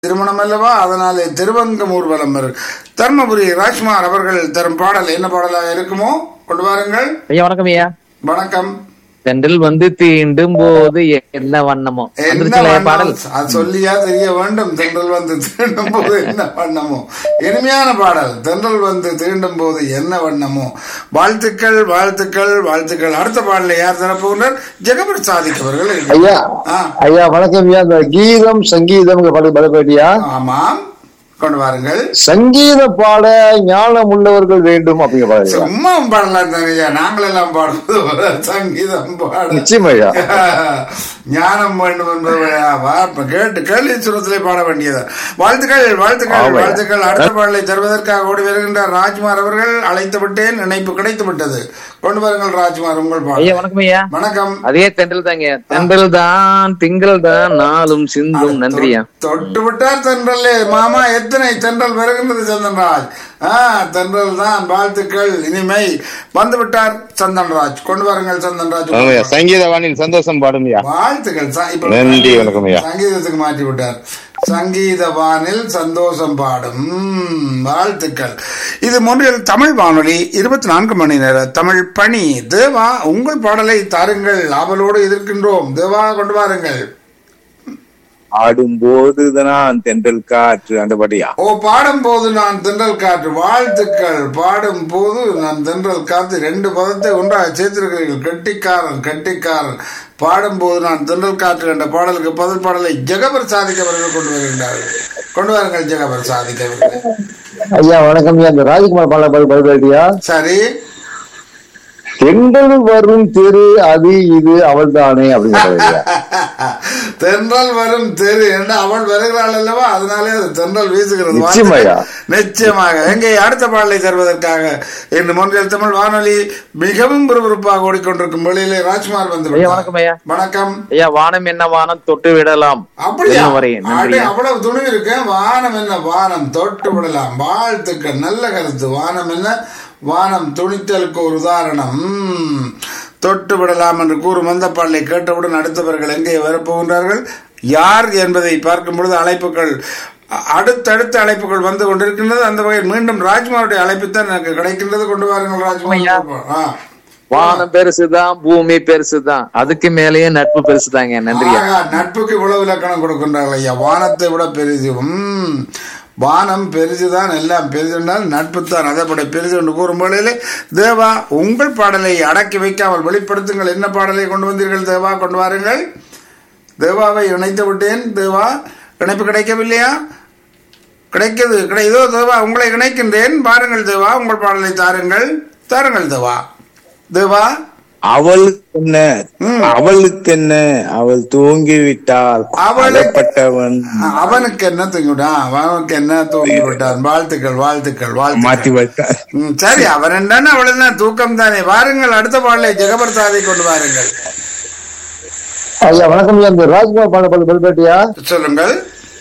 திருமணம் அல்லவா, அதனாலே திருவங்கம் ஊர்வலம் தர்மபுரி ராஜ்குமார் அவர்கள் தரும் பாடல் என்ன பாடலாக இருக்குமோ கொண்டு வாருங்கள். ஐயா வணக்கம். ஐயா வணக்கம். தென்றல் வந்து தீண்டும் போது என்ன வண்ணமோ பாடல் அது சொல்லியா தெரிய வேண்டும். தென்றல் வந்து தீண்டும் போது என்ன வண்ணமோ, இனிமையான பாடல். தென்றல் வந்து தீண்டும் போது என்ன வண்ணமோ. வாழ்த்துக்கள் வாழ்த்துக்கள் வாழ்த்துக்கள். அடுத்த பாடலை யார் தரப்போகிறார்? ஜெகபர் சாதிக் அவர்கள். ஐயா ஐயா வணக்கம். ஐயா இந்த கீதம் சங்கீதம் பலபேட்டியா? ஆமாம், கொண்டு வாருங்கள். சங்கீத பாட ஞானம் உள்ளவர்கள் வேண்டும் அப்படிங்கிற பாடல். சும்மா பாடலாம் தானே, நாங்களெல்லாம் பாடுவது சங்கீதம் பாட நிச்சயமையா ஞானம் வேண்டும் என்பது கேட்டு கேள்வி சுரத்திலே பாட வேண்டியது. வாழ்த்துக்கள் வாழ்த்துக்கள் வாழ்த்துக்கள். அடுத்த பாடலை தருவதற்காக ஓடி வருகின்றார் ராஜ்குமார் அவர்கள். அழைத்து விட்டேன், இணைப்பு கிடைத்து விட்டது. கொண்டு வாருங்கள் ராஜ்குமார், உங்கள் பாடல். ஐயா வணக்கம். ஐயா வணக்கம். அதே தென்றல் தாங்க. தென்றல் தான் திங்கள் தான் நாளும் சிந்தும். நன்றியா. தொட்டு விட்டார் தென்றலே மாமா. எத்தனை தென்றல் வருகின்றது சந்தன்ராஜ். தென்றல் தான். வாழ்த்துக்கள். இனிமை வந்து விட்டார் சந்தன்ராஜ். கொண்டு வாருங்கள் சந்தன்ராஜ். சங்கீதவானில் சந்தோஷம் பாடும். வாழ்த்துக்கள். நன்றி வணக்கம். சங்கீதத்துக்கு மாற்றி விட்டார். சங்கீதவானில் சந்தோஷம் பாடும். வாழ்த்துக்கள். இது மொன்றியல் தமிழ் வானொலி 24 மணி நேர தமிழ் பணி. தேவா, உங்கள் பாடலை தாருங்கள், ஆவலோடு எதிர்க்கின்றோம். தேவா, கொண்டு வாருங்கள். ஆடும்போது நான் தென்றல் காற்று அந்த பாட்டியா? பாடும் போது நான் தென்றல் காற்று. வாழ்த்துக்கள். பாடும் போது நான் தென்றல் காற்று, 2 பதத்தை ஒன்றாக சேர்த்திருக்கிறீர்கள். கெட்டிக்காரன் கெட்டிக்காரன். பாடும்போது நான் தென்றல் காற்று என்ற பாடலுக்கு பதில் பாடலை ஜெகபர் சாதிக் அவர்கள் கொண்டு வருகின்றார்கள். கொண்டு வாருங்கள் ஜெகபர் சாதிக் அவர்கள். ஐயா வணக்கம். இந்த ராஜ்குமார் பாடல்பேட்டியா? சரி. தென்றல் வரும் தெரு அது இது அவள் தானே அப்படிங்கிற. தென்றல் வரும் தெரு என்று அவள் வருகிறாள் அல்லவா, அதனாலே அது தென்றல் வீசுகிறது. நிச்சயமாக. எங்கே அடுத்த பாடலை தருவதற்காக இன்று மொன்றியல் தமிழ் வானொலி மிகவும் விறுவிறுப்பாக ஓடிக்கொண்டிருக்கும் வெளியிலே ராஜ்குமார் வந்து. வணக்கம் ஐயா. வணக்கம் ஐயா. வானம் என்ன வானம் தொட்டு விடலாம். அப்படியா? அவ்வளவு துணிவு இருக்கு. வானம் என்ன வானம் தொட்டு விடலாம். வாழ்த்துக்கள். நல்ல கருத்து. வானம் என்ன வானம் துணித்தலுக்கு ஒரு உதாரணம். தொட்டு விடலாம் என்று கூறும் அந்த பாடலை கேட்டவுடன் அடுத்தவர்கள் எங்கே வரப்போகின்றார்கள் யார் என்பதை பார்க்கும் பொழுது அழைப்புகள் அடுத்தடுத்த அழைப்புகள் வந்து கொண்டிருக்கின்றது. அந்த வகையில் மீண்டும் ராஜ்குமாருடைய அழைப்பு தான் எனக்கு கிடைக்கின்றது. கொண்டு வாருங்கள் ராஜ்குமார். வானம் பெருசுதான், பூமி பெருசுதான், அதுக்கு மேலேயே நட்பு பெருசுதாங்க. நன்றி. நட்புக்கு இவ்வளவு இலக்கணம் கொடுக்கின்றார்கள் ஐயா. வானத்தை விட பெரிது. வானம் பெரிதுதான், எல்லாம் பெரிதுனால் நட்பு தான் அதை பெரிது என்று கூறும் வேளையிலே தேவா, உங்கள் பாடலை அடக்கி வைக்காமல் வெளிப்படுத்துங்கள். என்ன பாடலை கொண்டு வந்தீர்கள் தேவா? கொண்டு வாருங்கள். தேவாவை இணைத்து விட்டேன். தேவா, இணைப்பு கிடைக்கவில்லையா? கிடைக்குதோ தேவா? உங்களை இணைக்கின்றேன். பாருங்கள் தேவா, உங்கள் பாடலை தாருங்கள். தாருங்கள் தேவா. தேவா, அவளுக்கு என்ன அவள் தூங்கிவிட்டாள். அவளப்பட்டவன் அவனுக்கு என்ன தூங்கிவிட்டான், அவனுக்கு என்ன தூங்கிவிட்டான். வாழ்த்துக்கள் வாழ்த்துக்கள் மாற்றி விட்டார். சரி, அவன் என்ன அவள் என்ன தூக்கம் தானே. வாருங்கள் அடுத்த பாடலை ஜெகபர் சாதிக் கொண்டு வாருங்கள். ஐயா வணக்கம். இந்த ராஜ்குமார் பாடல்பேட்டியா? சொல்லுங்கள்.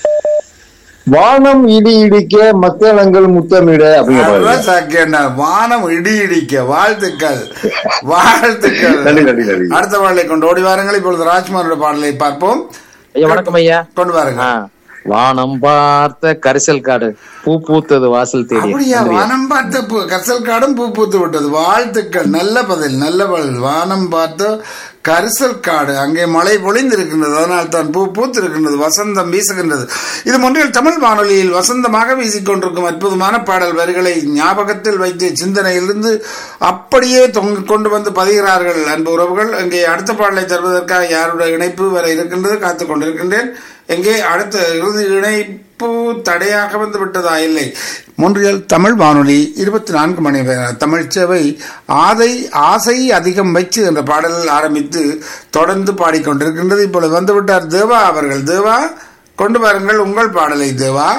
வானம் இடி இடிக்க மக்களங்கள் முத்தமிட அப்படிங்கிற. வானம் இடி இடிக்க. வாழ்த்துக்கள் வாழ்த்துக்கள். அடுத்த பாடலை கொண்டு ஓடி வாருங்கள். இப்பொழுது ராஜ்குமாரோட பாடலை பார்ப்போம். வணக்கம் ஐயா. கொண்டு வாருங்க. வானம் பார்த்த கரிசல் காடு பூ பூத்தது வாசல் தேடி. வானம் பார்த்த கரிசல் காடும் பூ பூத்து விட்டது. வாழ்த்துக்கள். நல்ல பதில் நல்ல பதில். வானம் பார்த்த கரிசல் காடு, அங்கே மழை பொழிந்திருக்கின்றது, அதனால் தான் பூ பூத்திருக்கின்றது, வசந்தம் வீசுகின்றது. இது மொன்றியல் தமிழ் வானொலியில் வசந்தமாக வீசிக்கொண்டிருக்கும் அற்புதமான பாடல் வரிகளை ஞாபகத்தில் வைத்து சிந்தனையிலிருந்து அப்படியே கொண்டு வந்து பதிகிறார்கள் அன்பு உறவுகள். இங்கே அடுத்த பாடலை தருவதற்காக யாருடைய இணைப்பு வர இருக்கின்றது, காத்துக் கொண்டிருக்கின்றேன். எங்கே அடுத்த இறுதி இணைப்பு தடையாக வந்து விட்டதா? இல்லை. மொன்றியல் தமிழ் வானொலி 24 மணி நேர தமிழ் சேவை. ஆசை அதிகம் வச்சு என்ற பாடலில் ஆரம்பித்து தொடர்ந்து பாடிக்கொண்டிருக்கின்றது. இப்பொழுது வந்துவிட்டார் தேவா அவர்கள். தேவா, கொண்டு வாருங்கள் உங்கள் பாடலை. தேவா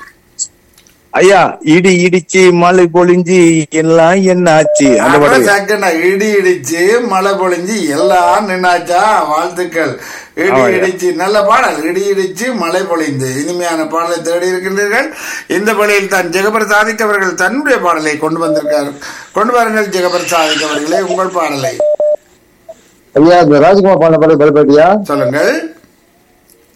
ஐயா, இடி இடிச்சு மழை பொழிஞ்சு எல்லாம் என்னாச்சு? இடி இடிச்சு மழை பொழிஞ்சு எல்லாம் நின்னாச்சா? வாழ்த்துக்கள். இடி இடிச்சு நல்ல பாடல். இடி இடிச்சு மழை பொழிந்து இனிமையான பாடலை தேடி இருக்கின்றீர்கள். இந்த பள்ளியில் தான் ஜெகபர் சாதிக் அவர்கள் தன்னுடைய பாடலை கொண்டு வந்திருக்கார். கொண்டு வாருங்கள் ஜெகபர் சாதிக் அவர்களே உங்கள் பாடலை. ஐயா, ராஜ்குமார் பாடல் சொல்லுங்கள்.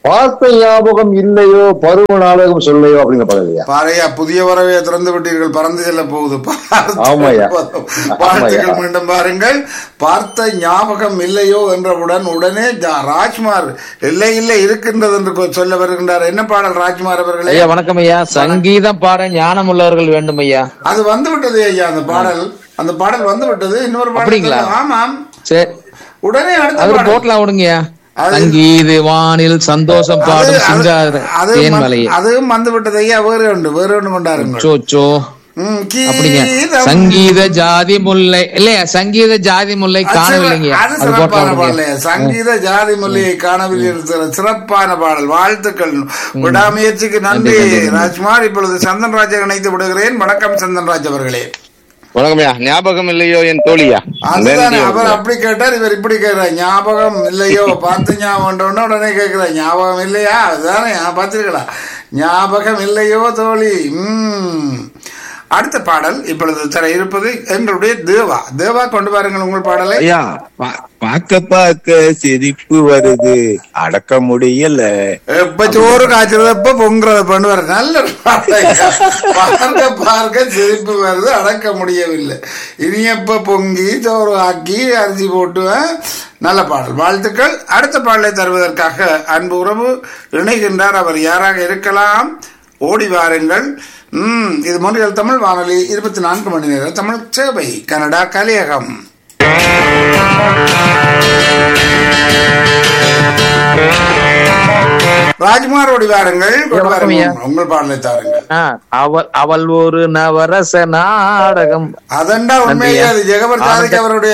பார்த்த ஞாபகம் இல்லையோ பருவ நாடகம் சொல்லையோ அப்படிங்கிற படம் ஐயா. பாறையா புதிய வரவையை திறந்து விட்டீர்கள், பறந்து செல்ல போகுது. ஆமாய்யா. வாழ்த்துக்கள். மீண்டும் பாருங்கள். பார்த்த ஞாபகம் இல்லையோ என்றவுடன் உடனே ராஜ்குமார் இல்லை இல்லை இருக்கின்றது என்று சொல்ல வருகின்றார். என்ன பாடல் ராஜ்குமார் அவர்களே? ஐயா வணக்கம் ஐயா. சங்கீதம் பாட ஞானம் உள்ளவர்கள் வேண்டும் ஐயா. அது வந்து விட்டது ஐயா. அந்த பாடல் வந்து விட்டது. இன்னொரு பாடல். ஆமாம், சரி. உடனே அடுத்த போட்டலாம் விடுங்கய்யா. சங்கீத வானில் சந்தோஷம் பாடும் சிங்கார தேன்மலை. அதுவும் வந்து விட்டது ஐயா. வேறு ஒன்று கொண்டாருங்க. சோச்சோ அப்படிங்க. சங்கீத ஜாதி முல்லை இல்லையா? சங்கீத ஜாதி முல்லை காணவில்லைங்க. சங்கீத ஜாதி முல்லையை காணவில்லை. சிறப்பான பாடல். வாழ்த்துக்கள். விடாமுயற்சிக்கு நன்றி ராஜ்குமார். இப்பொழுது சந்தன்ராஜை இணைத்து விடுகிறேன். வணக்கம் சந்தன்ராஜ் அவர்களே. வணக்கம்யா. ஞாபகம் இல்லையோ என் தோழியா? அதுதானே அவர் அப்படி கேட்டார், இவர் இப்படி கேட்கிறார். ஞாபகம் இல்லையோ பார்த்து ஞாபகம் உடனே கேட்கிறார் ஞாபகம் இல்லையா? அதுதானே பார்த்திருக்கலாம். ஞாபகம் இல்லையோ தோழி. அடுத்த பாடல் இப்பொழுது தர இருப்பது எங்களுடைய தேவா கொண்டு பாருங்கள் உங்கள் பாடலை. பார்க்க பார்க்க சிரிப்பு வருது, அடக்க முடியல. எப்ப சோறு காய்ச்சறது எப்ப பொங்குறத பண்ணுவார். நல்ல பார்க்க பார்க்க சிரிப்பு வருது, அடக்க முடியவில்லை. இனி எப்ப பொங்கி சோறு ஆக்கி அரிசி போட்டு. நல்ல பாடல். வாழ்த்துக்கள். அடுத்த பாடலை தருவதற்காக அன்பு உறவு இணைகின்றார். அவர் யாராக இருக்கலாம்? ஓடி வாருங்கள். இது மொழிகள் தமிழ் வானொலி 24 மணி நேர தமிழ் சேவை, கனடா கலியகம். ராஜ்குமார் ஓடி வாருங்கள். உங்கள் பாடலை தாருங்கள். அவள் ஒரு நவரச நாடகம். அதண்டா உண்மையே. அது ஜெகபர் சாதிக் அவருடைய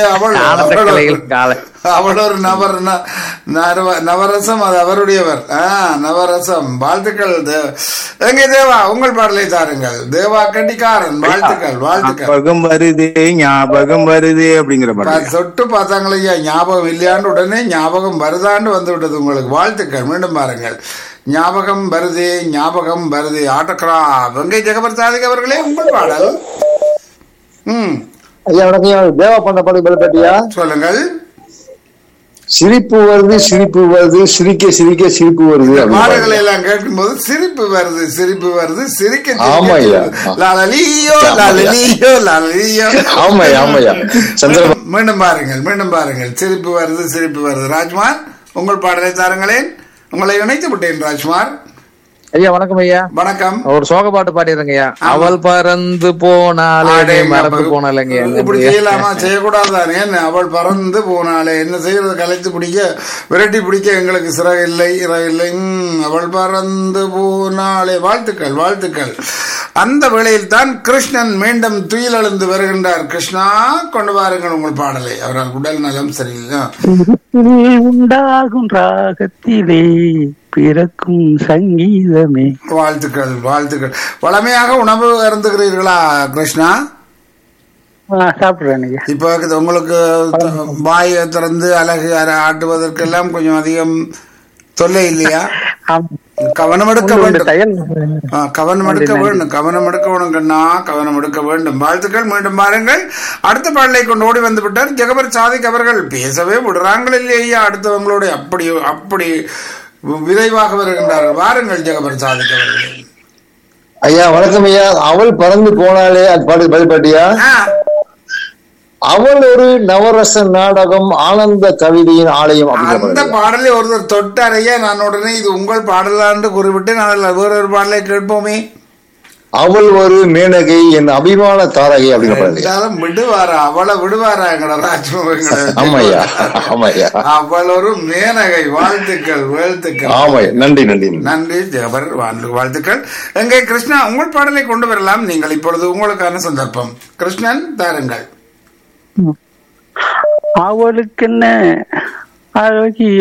அவள் ஒரு நவரசம். அது அவருடையவர். நவரசம். வாழ்த்துக்கள். எங்கே தேவா உங்கள் பாடலை தாருங்கள். தேவா கண்டிக்காரன். வாழ்த்துக்கள். ஞாபகம் வருது, ஞாபகம் வருது அப்படிங்கிற பாடல். தொட்டு பார்த்தாங்களையா ஞாபகம் இல்லையாண்டு உடனே ஞாபகம் வருதாண்டு வந்து விட்டது உங்களுக்கு. வாழ்த்துக்கள். மீண்டும் பாருங்கள். ஞாபகம் வருது, ஞாபகம் வருது. ஆட்டக்கரா வெங்கை ஜெகபர் சாதிக் அவர்களே உங்கள் பாடல். ஐயா வணக்கம். தேவா பண்ண பாடல் சொல்லுங்கள். சிரிப்பு வருது, சிரிப்பு வருது, சிரிக்க சிரிக்க சிரிப்பு வருது. பாடல்களை எல்லாம் கேட்கும் போது சிரிப்பு வருது, சிரிப்பு வருது, சிரிக்க. ஆமாய்யா. லாலலியோ லாலலியோ லாலலியோ. ஆமாய்யா ஆமாய்யா. மீண்டும் பாருங்கள். சிரிப்பு வருது, சிரிப்பு வருது. ராஜ்குமார் உங்கள் பாடலை தாருங்களேன். உங்களை இணைத்து விட்டேன் ராஜ்குமார். ஐயா வணக்கம் ஐயா. வணக்கம். ஒரு சோக பாட்டு பாடிடுங்கய்யா. அவள் பறந்து போனாலே மறந்து போனாலேங்க. இப்படி செய்யலாமா? செய்யக்கூடாதானே. அவள் பறந்து போனாலே என்ன செய்யறது? கலைத்து பிடிக்க, விரட்டி பிடிக்க எங்களுக்கு சிறகில்லை, இரவில்லை. அவள் பறந்து போனாலே. வாழ்த்துக்கள். வாழ்த்துக்கள். அந்த வேளையில் தான் கிருஷ்ணன் மீண்டும் துயிலெழுந்து வருகின்றார். கிருஷ்ணா கொண்டு வாருங்கள் உங்கள் பாடலை. அவரால் உடல் நலம் சரியில்லை. உண்டாகும் ராகத்திலே பிறக்கும் சங்கீதமே. வாழ்த்துக்கள். வாழ்த்துக்கள். வளமையாக உணவு அருந்துகிறீர்களா கிருஷ்ணா? சாப்பிடுறேன். இப்ப உங்களுக்கு வாயை திறந்து அழகு ஆட்டுவதற்கெல்லாம் கொஞ்சம் அதிகம் தொல்லை இல்லையா? கவனம் எடுக்க வேண்டும். கவனம் எடுக்க வேண்டும் கண்ணா, கவனம் எடுக்க வேண்டும். வாழ்த்துக்கள். மீண்டும் பாருங்கள். அடுத்த பாடலை கொண்டு ஓடி வந்து விட்டார் ஜெகபர் சாதிக் அவர்கள். பேசவே விடுறாங்கள் இல்லையா அடுத்தவங்களோட? அப்படி விரைவாக வருகின்றார்கள். வாருங்கள் ஜெகபர் சாதிக் அவர்கள். ஐயா வணக்கம் ஐயா. அவள் பறந்து போனாலே அது பாடல் பதிப்பாட்டியா? அவள் ஒரு நவரச நாடகம், ஆனந்த கவிதையின் ஆலயம். அந்த பாடலை ஒருத்தர் தொட்டாரையா, நான் உடனே இது உங்கள் பாடலான்னு குறிப்பிட்டு நான் வேறொரு பாடலை கேட்போமே. அவள் ஒரு மேனகை, என் அபிமான தாரகை அப்படிங்கிற விடுவாரா? அவளை விடுவாரா? அவள் ஒரு மேனகை. வாழ்த்துக்கள். வாழ்த்துக்கள். ஆமாய்யா. நன்றி நன்றி நன்றி ஜெகபர். வாழ்த்துக்கள். எங்கே கிருஷ்ணா உங்கள் பாடலை கொண்டு வரலாம். நீங்கள் இப்பொழுது உங்களுக்கான சந்தர்ப்பம். கிருஷ்ணன் தாருங்கள். அவளுக்கு என்ன அழகிய,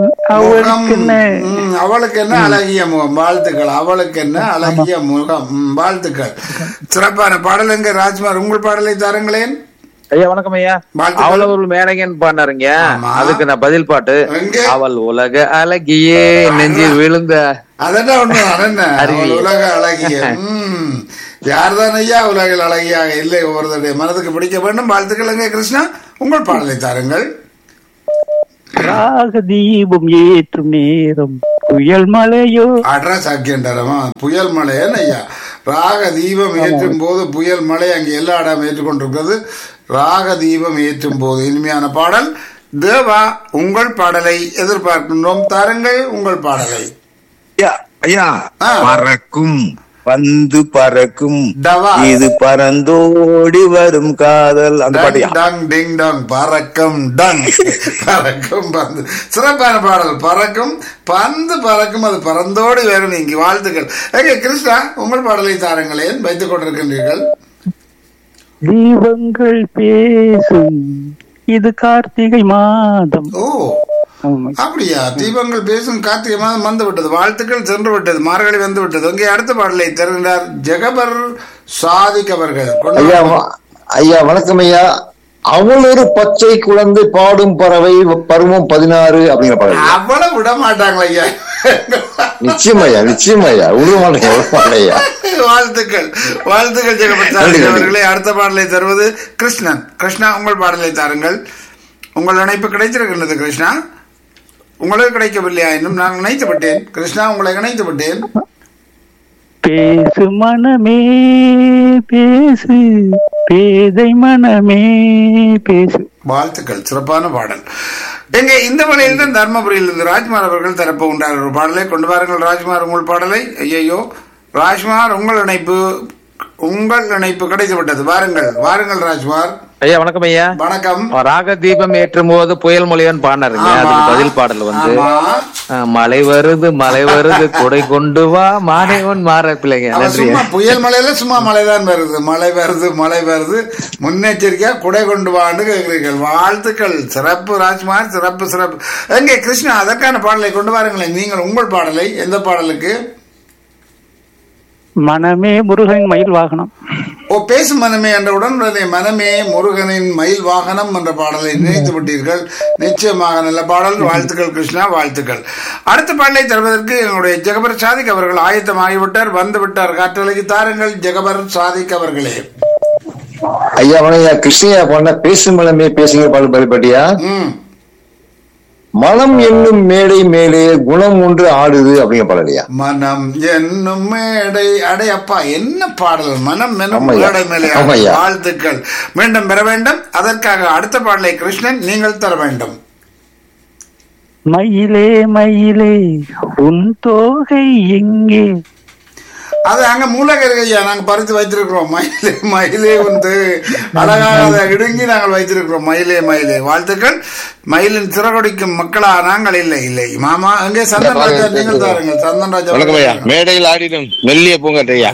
அவளுக்கு என்ன அழகிய முகம். வாழ்த்துக்கள். அவளுக்கு என்ன அழகிய முகம். வாழ்த்துக்கள். சிறப்பான பாடல். எங்க ராஜ்குமார் உங்கள் பாடலை தாருங்களேன். ஐயா வணக்கம் ஐயா. அவள் ஒரு மேனகன் பாடினாருங்க. அதுக்கு நான் பதில் பாட்டு. அவள் உலக அழகியே நெஞ்சில் விழுந்த. அதென்ன ஒண்ணு உலக அழகிய. யார்தான் ஐயா உலகில் அழகியாக இல்லை, ஒவ்வொருடைய மனதுக்கு பிடிக்க வேண்டும். வாழ்த்துக்கள். கிருஷ்ணா உங்கள் பாடலை தாருங்கள். ராக தீபம் ஏற்றும் நேரம் புயல் மலையோ அட்ரஸ் ஆக்கின்றாரமா புயல் மலை ஐயா. ராக தீபம் ஏற்றும் போது புயல் மலை அங்கே எல்லா இடம் ஏற்றுக்கொண்டிருக்கிறது. ராக தீபம் ஏற்றும் போது இனிமையான பாடல். தேவா, உங்கள் பாடலை எதிர்பார்க்கின்றோம். தாருங்கள் உங்கள் பாடலை. ஐயா, பறக்கும் வந்து பறக்கும் டவா. இது பறந்தோடி வரும் காதல், அந்த பாட்டு. டங் டிங் டங் பறக்கும் டங் பறக்கும் பந்து. சிறப்பான பாடல். பறக்கும் பந்து பறக்கும், அது பறந்தோடி வரும். இங்கு வாழ்த்துக்கள். கிருஷ்ணா, உங்கள் பாடலை தாருங்களேன். வைத்துக் கொண்டிருக்கின்றீர்கள். தீபங்கள் பேசும் இது கார்த்திகை மாதம். ஓ, அப்படியா? தீபங்கள் பேசும் கார்த்திகை மாதம் வந்து விட்டது. வாழ்த்துக்கள் சென்று விட்டது. மார்கழி வந்து விட்டது. இங்கே அடுத்த பாடலை தருகின்றார் ஜெகபர் சாதிக் அவர்கள். ஐயா வணக்கம் ஐயா. அவள் ஒரு பச்சை குழந்தை பாடும் பறவை பருவம் 16 அப்படிங்கிற பாடல். அவ்வளவு விட மாட்டாங்களா ஐயா? நிச்சயமாய்யா, நிச்சயமாய்யா, விடமாட்டையா. வாழ்த்துக்கள், வாழ்த்துக்கள் ஜெகபர் சாதிக் அவர்களே. அடுத்த பாடலை தருவது கிருஷ்ணன். கிருஷ்ணா, உங்கள் பாடலை தாருங்கள். உங்கள் இணைப்பு கிடைத்திருக்கின்றது கிருஷ்ணா. உங்களுக்கு கிடைக்கவில்லையா? இன்னும் நான் இணைத்து விட்டேன் கிருஷ்ணா, உங்களை இணைத்து விட்டேன். பேசு மனமே பேசு, பேதை மனமே பேசு. வாழ்த்துக்கள், சிறப்பான பாடல். எங்க இந்த வழியில் தான் தர்மபுரியில் இருந்து ராஜ்குமார் அவர்கள் தரப்போகின்றார். ஒரு பாடலை கொண்டு வாருங்கள் ராஜ்குமார், உங்கள் பாடலை. ஐயோ ராஜ்குமார், உங்கள் இணைப்பு கிடைத்து விட்டது. வாருங்கள் வாருங்கள் ராஜ்குமார். ஐயா வணக்கம் ஐயா. வணக்கம். ராக தீபம் ஏற்றும் போது புயல் மொழியன் பாடினாருங்க. அதுக்கு பதில் பாடல் வந்து மழை வருது மழை வருது கொடை கொண்டு வா மாணவன் மாற பிள்ளைங்க. சும்மா புயல் மழையில சும்மா மழைதான் வருது. மழை வருது மழை வருது, முன்னெச்சரிக்கையா குடை கொண்டு வான்னு கேட்கிறீர்கள். வாழ்த்துக்கள், சிறப்பு ராஜ்குமார், சிறப்பு சிறப்பு. எங்கே கிருஷ்ணா, அதற்கான பாடலை கொண்டு வாருங்களேன். நீங்கள் உங்கள் பாடலை. எந்த பாடலுக்கு? மனமே முருகனின் மயில் வாகனம். ஓ, பேசும் மனமே என்றவுடன் மனமே முருகனின் மயில் வாகனம் என்ற பாடலை நினைத்து விட்டீர்கள். நிச்சயமாக நல்ல பாடல். வாழ்த்துக்கள் கிருஷ்ணா, வாழ்த்துக்கள். அடுத்த பாடலை தருவதற்கு எங்களுடைய ஜெகபர் சாதிக் அவர்கள் ஆயத்தமாகிவிட்டார், வந்து விட்டார். காற்றலைக்கு தாருங்கள் ஜெகபர் சாதிக் அவர்களே. ஐயா வணக்கம். கிருஷ்ணயா பண்ண பேசும் மனமே பேசுகிற பாடல் பலிப்பட்டியா. மனம் என்னும் மேடை மேலே குணம் ஒன்று ஆடுது அப்படிங்கிற பாடலையா. மனம் என்னும் மேடை. அடே அப்பா, என்ன பாடல்! மனம் என்னும் மேடை மேலே. வாழ்த்துக்கள், மீண்டும் பெற வேண்டும். அதற்காக அடுத்த பாடலை கிருஷ்ணன் நீங்கள் தர வேண்டும். மயிலே மயிலே உன் தோகை எங்கே? அது அங்க மூலகரையா நாங்க பறித்து வைத்திருக்கிறோம். மயிலே மயிலே வந்து அழகாக அதை இடுங்கி நாங்கள் வைத்திருக்கிறோம். மயிலே மயிலே. வாழ்த்துக்கள். மயிலின் சிறகொடிக்கும் மக்களா நாங்கள். இல்லை இல்லை மாமா. அங்கே சந்தன் ராஜா நீங்கள் தாருங்கள். சந்தன் ராஜா மேடையில் ஆடிடும் மெல்லிய பூங்காட்டையா.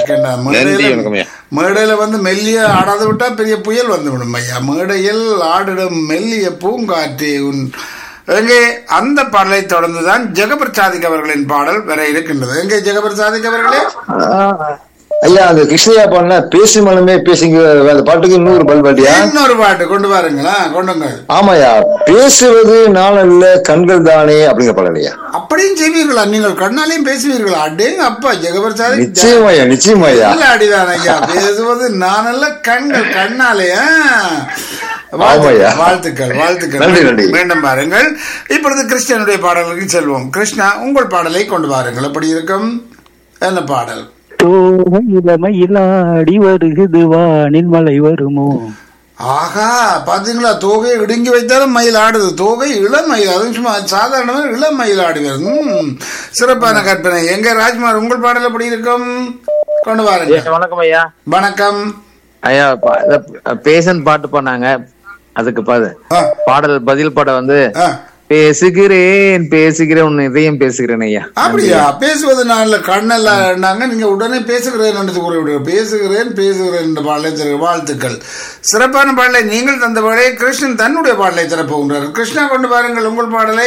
மேடையில வந்து மெல்லிய ஆடாது விட்டா பெரிய புயல் வந்து விடும் ஐயா. மேடையில் ஆடிடும் மெல்லிய பூங்காற்றே உன். எங்கே அந்த பாடலை தொடர்ந்துதான் ஜெகபர் சாதிக் அவர்களின் பாடல் வர இருக்கின்றது. எங்கே ஜெகபர் சாதிக் அவர்களே? ஐயா, அந்த கிருஷ்ணயா பாடின பேசு மனமே பேசுங்க அந்த பாட்டுக்கு இன்னொரு பல்பாட்டியா. இன்னொரு பாட்டு கொண்டு வாருங்களா. கொண்டுங்க. ஆமாயா, பேசுவது நான் அல்ல கண்கள் தானே அப்படிங்கிற பாடலையா. அப்படியும் செய்வீர்களா? நீங்கள் கண்ணாலையும் பேசுவீர்களா? அடேங்க அப்பா ஜெகபர் சாதிக். நிச்சயமாயா, நிச்சயமாயா. அடிதான் ஐயா. பேசுவது நான் அல்ல கண்கள் கண்ணாலேயா. வாழ்த்துக்கள் வாழ்த்துக்கள். மீண்டும் பாருங்கள். இப்பொழுது கிருஷ்ணனுடைய பாடலுக்கு செல்வோம். கிருஷ்ணா, உங்கள் பாடலை கொண்டு வாருங்கள். எப்படி இருக்கும்? என்ன பாடல்? மயிலாடி வருகுது வானில் மழை வருமோ. ஆகா, பாத்தீங்களா? தோகை இடுங்கி வைத்தாலும் மயில் ஆடுது. தோகை இளம் மயில், அதுவும் சும்மா சாதாரணமாக இளம் மயில் ஆடி வருது. சிறப்பான கற்பனை. எங்க ராஜ்குமார், உங்கள் பாடல் எப்படி இருக்கும்? கொண்டு வாருங்க. வணக்கம் ஐயா. வணக்கம் ஐயா. பேசன் பாட்டு பண்ணாங்க, அதுக்கு பாடல் பதில் பாட வந்து பேசுகிறேன் பேசுகிறேன் உன் இதையும் பேசுகிறேன் ஐயா. அப்படியா? பேசுவது நான் கண்ணெல்லாம் நீங்க உடனே பேசுகிறேன் பேசுகிறேன் பேசுகிறேன் என்ற பாடலை தர. வாழ்த்துக்கள், சிறப்பான பாடலை நீங்கள் தந்த பாடலை கிருஷ்ணன் தன்னுடைய பாடலை தரப்போகின்றார். கிருஷ்ணா, கொண்டு பாருங்கள் உங்கள் பாடலை.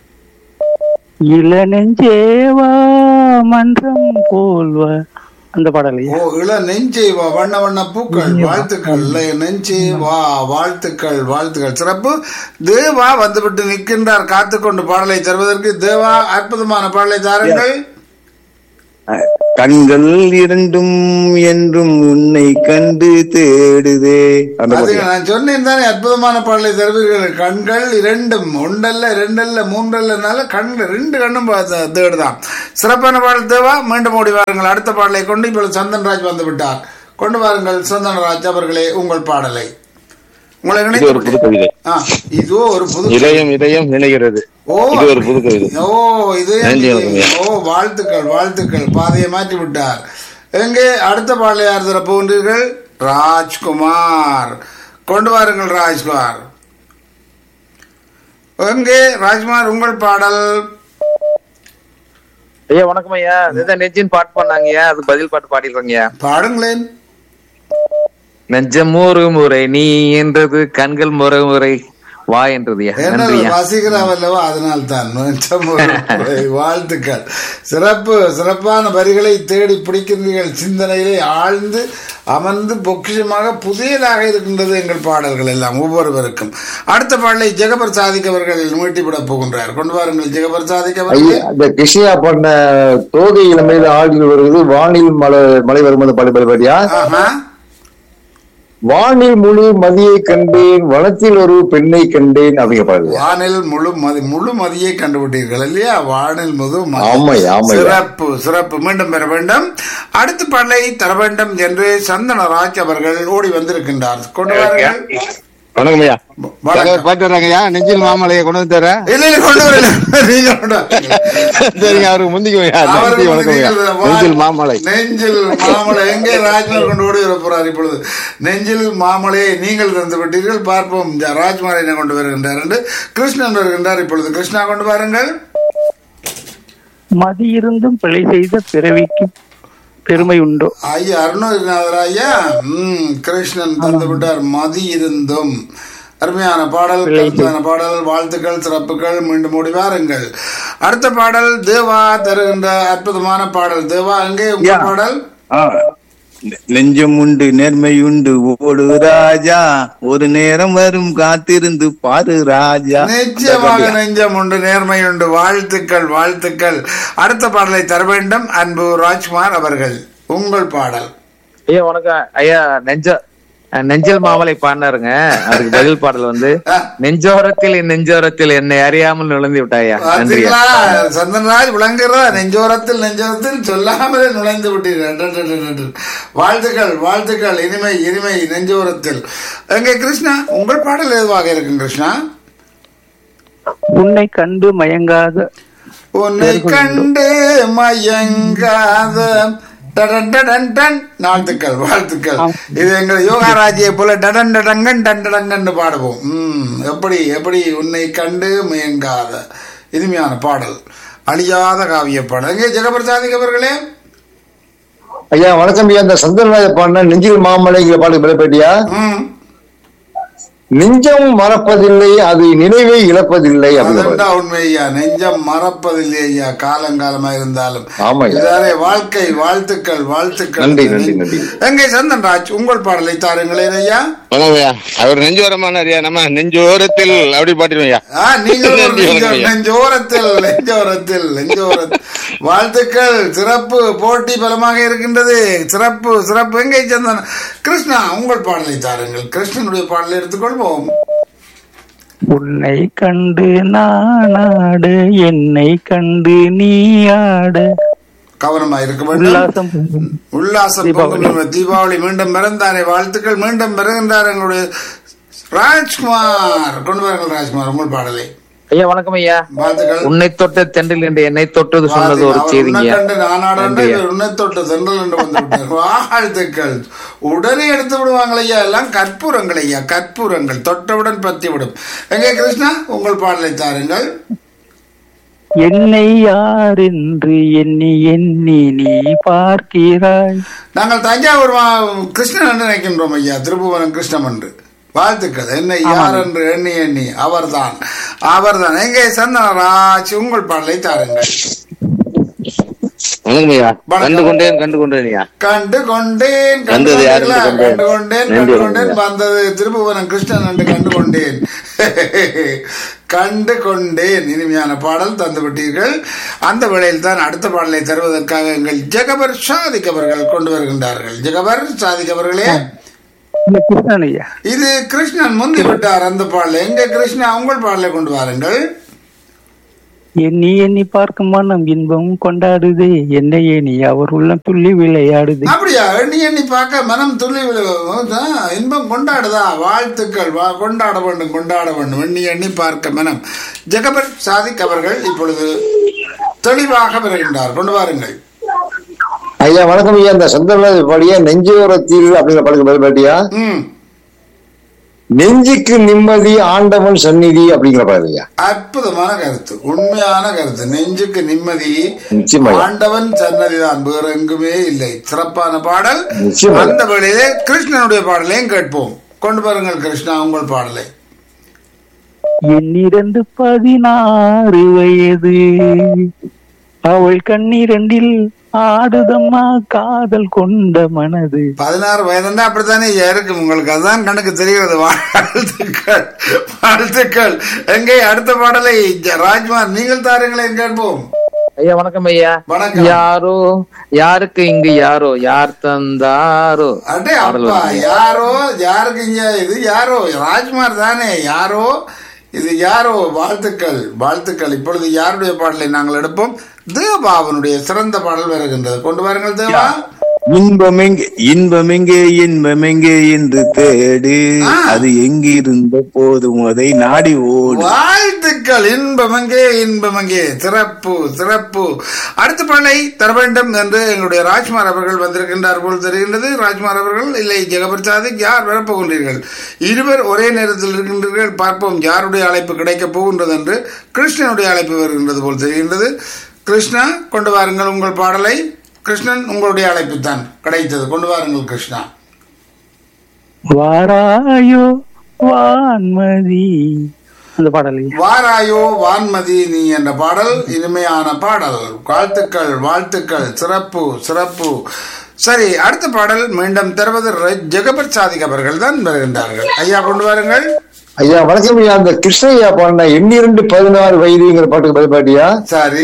இள நெஞ்சேவா மன்றம் போல்வா அந்த பாடல். ஓ, இள நெஞ்சே வா வண்ண வண்ண பூக்கள். வாழ்த்துக்கள் நெஞ்சே வா. வாழ்த்துக்கள் வாழ்த்துக்கள், சிறப்பு. தேவா வந்துவிட்டு நிற்கின்றார் காத்துக்கொண்டு பாடலை தருவதற்கு. தேவா, அற்புதமான பாடலை தாருங்கள். கண்கள் இரண்டும் என்றும் உன்னை கண்டு தேடுதே. அந்த பாட்டு. நான் சொன்னேன் தானே, அற்புதமான பாடலை தருவீர்கள். கண்கள் இரண்டும், ஒன்றல்ல இரண்டல்ல மூன்றல்லனால கண்கள் 2 கண்ணும் தேடுதான். சிறப்பான பாடல் தேவா. மீண்டும் ஓடி வாருங்கள். அடுத்த பாடலை கொண்டு இப்பொழுது சந்தன்ராஜ் வந்து விட்டார். கொண்டு வாருங்கள் சந்தன்ராஜ் அவர்களே உங்கள் பாடலை. உங்களை இது ஒரு புது கவிதை. இதோ ஒரு புது இதயம் இதயம் நினைக்கிறது. இது ஒரு புது கவிதை. வாழ்த்துக்கள் வாழ்த்துக்கள். பாதையை மாற்றி விட்டார். எங்கே அடுத்த பாடலை யார் தர போகின்றீர்கள்? ராஜ்குமார். கொண்டு வாருங்கள் ராஜ்குமார். எங்கே ராஜ்குமார் உங்கள் பாடல்? ஐயா வணக்கம் ஐயா. நெஞ்சின் பாட்டு பண்ணாங்க, அது பதில் பாட்டு பாடிடுறீங்க. பாடுங்களேன். நெஞ்சம் ஒரு முறை நீ என்றது, கண்கள் முறை முறை வா என்றது. வசீகராவல்லவா, அதனால்தான். வாழ்த்துக்கள். சிறப்பு. சிறப்பான வரிகளை தேடி பிடிக்கின்றீர்கள். சிந்தனையிலே ஆழ்ந்து அமர்ந்து பொக்கிஷமாக புதியதாக இருக்கின்றது எங்கள் பாடல்கள் எல்லாம் ஒவ்வொருவருக்கும். அடுத்த பாடலை ஜெகபர் சாதிக் அவர்கள் மீட்டிவிட போகின்றார். கொண்டு வாருங்கள் ஜெகபர் சாதிக் அவர்கள். கிருஷ்ணா பண்ண தோகை இளமையில ஆடில் வருவது வானில் மழை வரும்போது பாடியா? வானில் முழு மதியை கண்டேன், வனத்தில் ஒரு பெண்ணை கண்டேன் அப்படிங்க பாருங்க. வானில் முழு மதியை கண்டுபிட்டீர்கள் இல்லையா? வானில் முழு. சிறப்பு சிறப்பு. மீண்டும் பெற வேண்டும். அடுத்த பாடலை தர வேண்டும் என்று சந்தனராஜ் அவர்கள் ஓடி வந்திருக்கின்றார். கொண்டு வாருங்கள். வணக்கம் ஐயா. பாட்டு வர்றாங்கய்யா. நெஞ்சில் மாமலையை கொண்டு வந்து தர. கொண்டு வரல. சரிங்க, அவருக்கு முந்திக்குவையா. நெஞ்சில் மாமலை. நெஞ்சில் மாமலை எங்கே? ராஜ்குமார் கொண்டு ஓடி வர போறார் இப்பொழுது. நெஞ்சில் மாமலையை நீங்கள் தந்து விட்டீர்கள். பார்ப்போம் ராஜ்குமார் என்ன கொண்டு வருகின்றார் என்று. கிருஷ்ணன் வருகின்றார் இப்பொழுது. கிருஷ்ணா கொண்டு வாருங்கள். மதி இருந்தும் பிழை செய்த பிறவிக்கு பெருமை உண்டோ? ஐயா அருணகிரிநாதர் ஐயா. கிருஷ்ணன் தந்து விட்டார். மதி இருந்தும். அருமையான பாடல், கருத்தான பாடல். வாழ்த்துக்கள், சிறப்புகள். மீண்டும் ஓடி வாருங்கள். அடுத்த பாடல் தேவா தருகின்ற அற்புதமான பாடல். தேவா எங்கே உங்க பாடல்? நெஞ்சம் உண்டு நேர்மை உண்டு ஓடு ராஜா, ஒரு நேரம் வரும் காத்திருந்து பாரு ராஜா. நிச்சயமாக நெஞ்சம் உண்டு நேர்மை உண்டு. வாழ்த்துக்கள் வாழ்த்துக்கள். அடுத்த பாடலை தர வேண்டும் அன்பு ராஜ்குமார் அவர்கள். உங்கள் பாடல். ஐயா வணக்கம் ஐயா. நெஞ்சல் மாமலை பாடினாருங்க. அதுக்கு பதில் பாடல் வந்து நெஞ்சோரத்தில் என்னை அறியாமல் நுழைந்து விட்டாயா. சந்தன்ராஜ் விளங்குறதா? நெஞ்சோரத்தில் சொல்லாமலே நுழைந்து விட்டீர்கள். வாழ்த்துக்கள் வாழ்த்துக்கள். இனிமை இனிமை. நெஞ்சோரத்தில். எங்கே கிருஷ்ணா உங்கள் பாடல் எதுவாக இருக்கும் கிருஷ்ணா? உன்னை கண்டு மயங்காத. உன்னை கண்டு மயங்காத. வாழ்த்துக்கள் வாழ்த்துக்கள். இது எங்கள் யோகாராஜியை போல டடன் டடங்கன் டண்டடங்கன்னு பாடுவோம். எப்படி எப்படி உன்னை கண்டு மயங்காத இனிமையான பாடல், அழியாத காவிய பாடல். எங்கே ஜெகபிரசாதிக் அவர்களே? ஐயா வணக்கம் ஐயா. இந்த சந்திரராஜ பாடின நெஞ்சில் மாமலைங்கிற பாட்டு பெறப்பட்டியா? நெஞ்சம் மறப்பதில்லை, அது நினைவை இழப்பதில்லை. உண்மை ஐயா. நெஞ்சம் மறப்பதில்லை ஐயா, காலங்காலமா இருந்தாலும். வாழ்க்கை. வாழ்த்துக்கள் வாழ்த்துக்கள். நன்றி நன்றி நன்றி. எங்கே சந்தன்ராஜ் உங்கள் பாடலை தாருங்களேன் ஐயா. அவர் நெஞ்சோரமான நம்ம நெஞ்சோரத்தில் அப்படி பாட்டிருவையா. நெஞ்சோரத்தில் நெஞ்சோரத்தில் நெஞ்சோரத்தில். வாழ்த்துக்கள். சிறப்பு. போட்டி பலமாக இருக்கின்றது. சிறப்பு சிறப்பு. எங்கே சந்தன் கிருஷ்ணா உங்கள் பாடலை தாருங்கள். கிருஷ்ணனுடைய பாடலை எடுத்துக்கொள்வோம். உன்னை கண்டு நானாடு, என்னை கண்டு நீ ஆடு. கவனமா இருக்க வேண்டும். உல்லாசம் தீபாவளி மீண்டும் பிறந்தாரே. வாழ்த்துக்கள். மீண்டும் பிறகின்றார் எங்களுடைய ராஜ்குமார். கொண்டு வாருங்கள் ராஜ்குமார் உங்கள் பாடலை. ஐயா வணக்கம் ஐயா. வாழ்த்துக்கள். உன்னை தொட்ட தென்றல் என்று என்னை தொட்டது சொன்னது ஒரு செய்திங்க. உன்னை தொட்ட தென்றல் என்று வந்து விட்டார். வாழ்த்துக்கள். உடனே எடுத்து விடுவாங்கள் ஐயா. எல்லாம் கற்பூரங்கள் ஐயா, கற்பூரங்கள் தொட்டவுடன் பற்றி விடும். எங்கே கிருஷ்ணா உங்கள் பாடலை தாருங்கள். என்னை யார் என்று எண்ணி எண்ணி நீ பார்க்கிறாய். நாங்கள் தஞ்சாவூர் கிருஷ்ணன் என்று நினைக்கின்றோம் ஐயா. திருப்புவனம் கிருஷ்ணன் என்று. வாழ்த்துக்கள். என்னை யார் என்று எண்ணி எண்ணி அவர்தான் அவர்தான். எங்கே சந்தனராஜ் உங்கள் பாடலை தாருங்கள். வணக்கம் ஐயா. வணக்கம். கண்டு கொண்டேன் கண்டு கொண்டேன் வந்தது திருப்புவனம் கிருஷ்ணன் என்று கண்டு கொண்டேன். கண்டு கொண்டேன். இனிமையான பாடல் தந்து விட்டீர்கள். அந்த வேளையில் தான் அடுத்த பாடலை தருவதற்காக எங்கள் ஜெகபர் சாதிக் அவர்கள் கொண்டு வருகின்றார்கள். ஜெகபர் சாதிக் அவர்களே, கிருஷ்ணன் ஐயா. இது கிருஷ்ணன் முந்தி விட்டார். அந்த பாடலை எங்க கிருஷ்ணா உங்கள் பாடலை கொண்டு வாருங்கள். எண்ணி எண்ணி பார்க்கும் மனம் இன்பம் கொண்டாடுதே, என்னையே நீ அவர் உள்ள துள்ளி விளையாடுது. அப்படியா? எண்ணி எண்ணி பார்க்க மனம் துள்ளி இன்பம் கொண்டாடுதா? வாழ்த்துக்கள். கொண்டாட வேண்டும். எண்ணி எண்ணி பார்க்க மனம். ஜெகபர் சாதிக் அவர்கள் இப்பொழுது தெளிவாக வருகின்றார். கொண்டு வாருங்கள் ஐயா. வணக்கம் ஐயா. இந்த சந்தர்ப்படியா நெஞ்சோரத்தில் அப்படிங்கிற படத்துக்கு பாட்டியா நெஞ்சுக்கு நிம்மதி ஆண்டவன் சந்நிதி அப்படிங்கிற பாருங்க. அற்புதமான கருத்து, உண்மையான கருத்து. நெஞ்சுக்கு நிம்மதி ஆண்டவன் சன்னதி தான், வேற எங்குமே இல்லை. சிறப்பான பாடல். அந்த வேளையிலே கிருஷ்ணனுடைய பாடலையும் கேட்போம். கொண்டு பாருங்கள் கிருஷ்ணா உங்கள் பாடலை. என்னிரண்டு 16 வயது, அவள் கண்ணிரண்டில் ஆடுதம்மா காதல் கொண்ட மனது. 16 வயதுன்னா அப்படித்தானே இருக்கும் உங்களுக்கு, அதுதான் கணக்கு தெரிகிறது. வாழ்த்துக்கள். எங்கே அடுத்த பாடலை ராஜ்குமார் நீங்கள் தாருங்களேன் கேட்போம். ஐயா வணக்கம் ஐயா. வணக்கம். யாரோ யாருக்கு இங்கு யாரோ யார் தந்தாரோ. அடே அப்பா, யாரோ யாருக்கு இங்க இது யாரோ ராஜ்குமார் தானே. யாரோ இது யாரோ. வாழ்த்துக்கள். இப்பொழுது யாருடைய பாடலை நாங்கள் எடுப்போம்? தேவாவனுடைய சிறந்த பாடல் வருகின்றது. கொண்டு வாருங்கள் தேவா. இன்பமெங்கே என்று தேடு, அது எங்கிருந்த போதும் அதை நாடி ஓடு. வாழ்த்துக்கள். இன்பமெங்கே. சிறப்பு. அடுத்த பாடலை தர வேண்டும் என்று எங்களுடைய ராஜ்குமார் அவர்கள் வந்திருக்கின்றார் போல் தெரிகின்றது. ராஜ்குமார் அவர்கள் இல்லை, ஜெகபர் சாதிக் யார் வரப்போகின்றீர்கள்? இருவர் ஒரே நேரத்தில் இருக்கின்றீர்கள். பார்ப்போம் யாருடைய அழைப்பு கிடைக்கப் போகின்றது என்று. கிருஷ்ணனுடைய அழைப்பு வருகின்றது போல் தெரிகின்றது. கிருஷ்ணா கொண்டு வாருங்கள் உங்கள் பாடலை. கிருஷ்ணன் உங்களுடைய அழைப்பு தான் கிடைத்தது. கொண்டு வாருங்கள் கிருஷ்ணா. வாராயோ வான்மதி அந்த பாடல். வாராயோ வான்மதி நீ என்ற பாடல் இனிமையான பாடல். வாழ்த்துக்கள். சிறப்பு. சரி, அடுத்த பாடல் மீண்டும் தருவது ஜெகபர் சாதிக் அவர்கள் தான் வருகின்றார்கள். ஐயா கொண்டு வாருங்கள். ஐயா வணக்கம் ஐயா. அந்த கிருஷ்ணய்யா பாடின 12 16 வயதுங்கிற பாட்டுக்கு பதிப்பாட்டியா? சரி.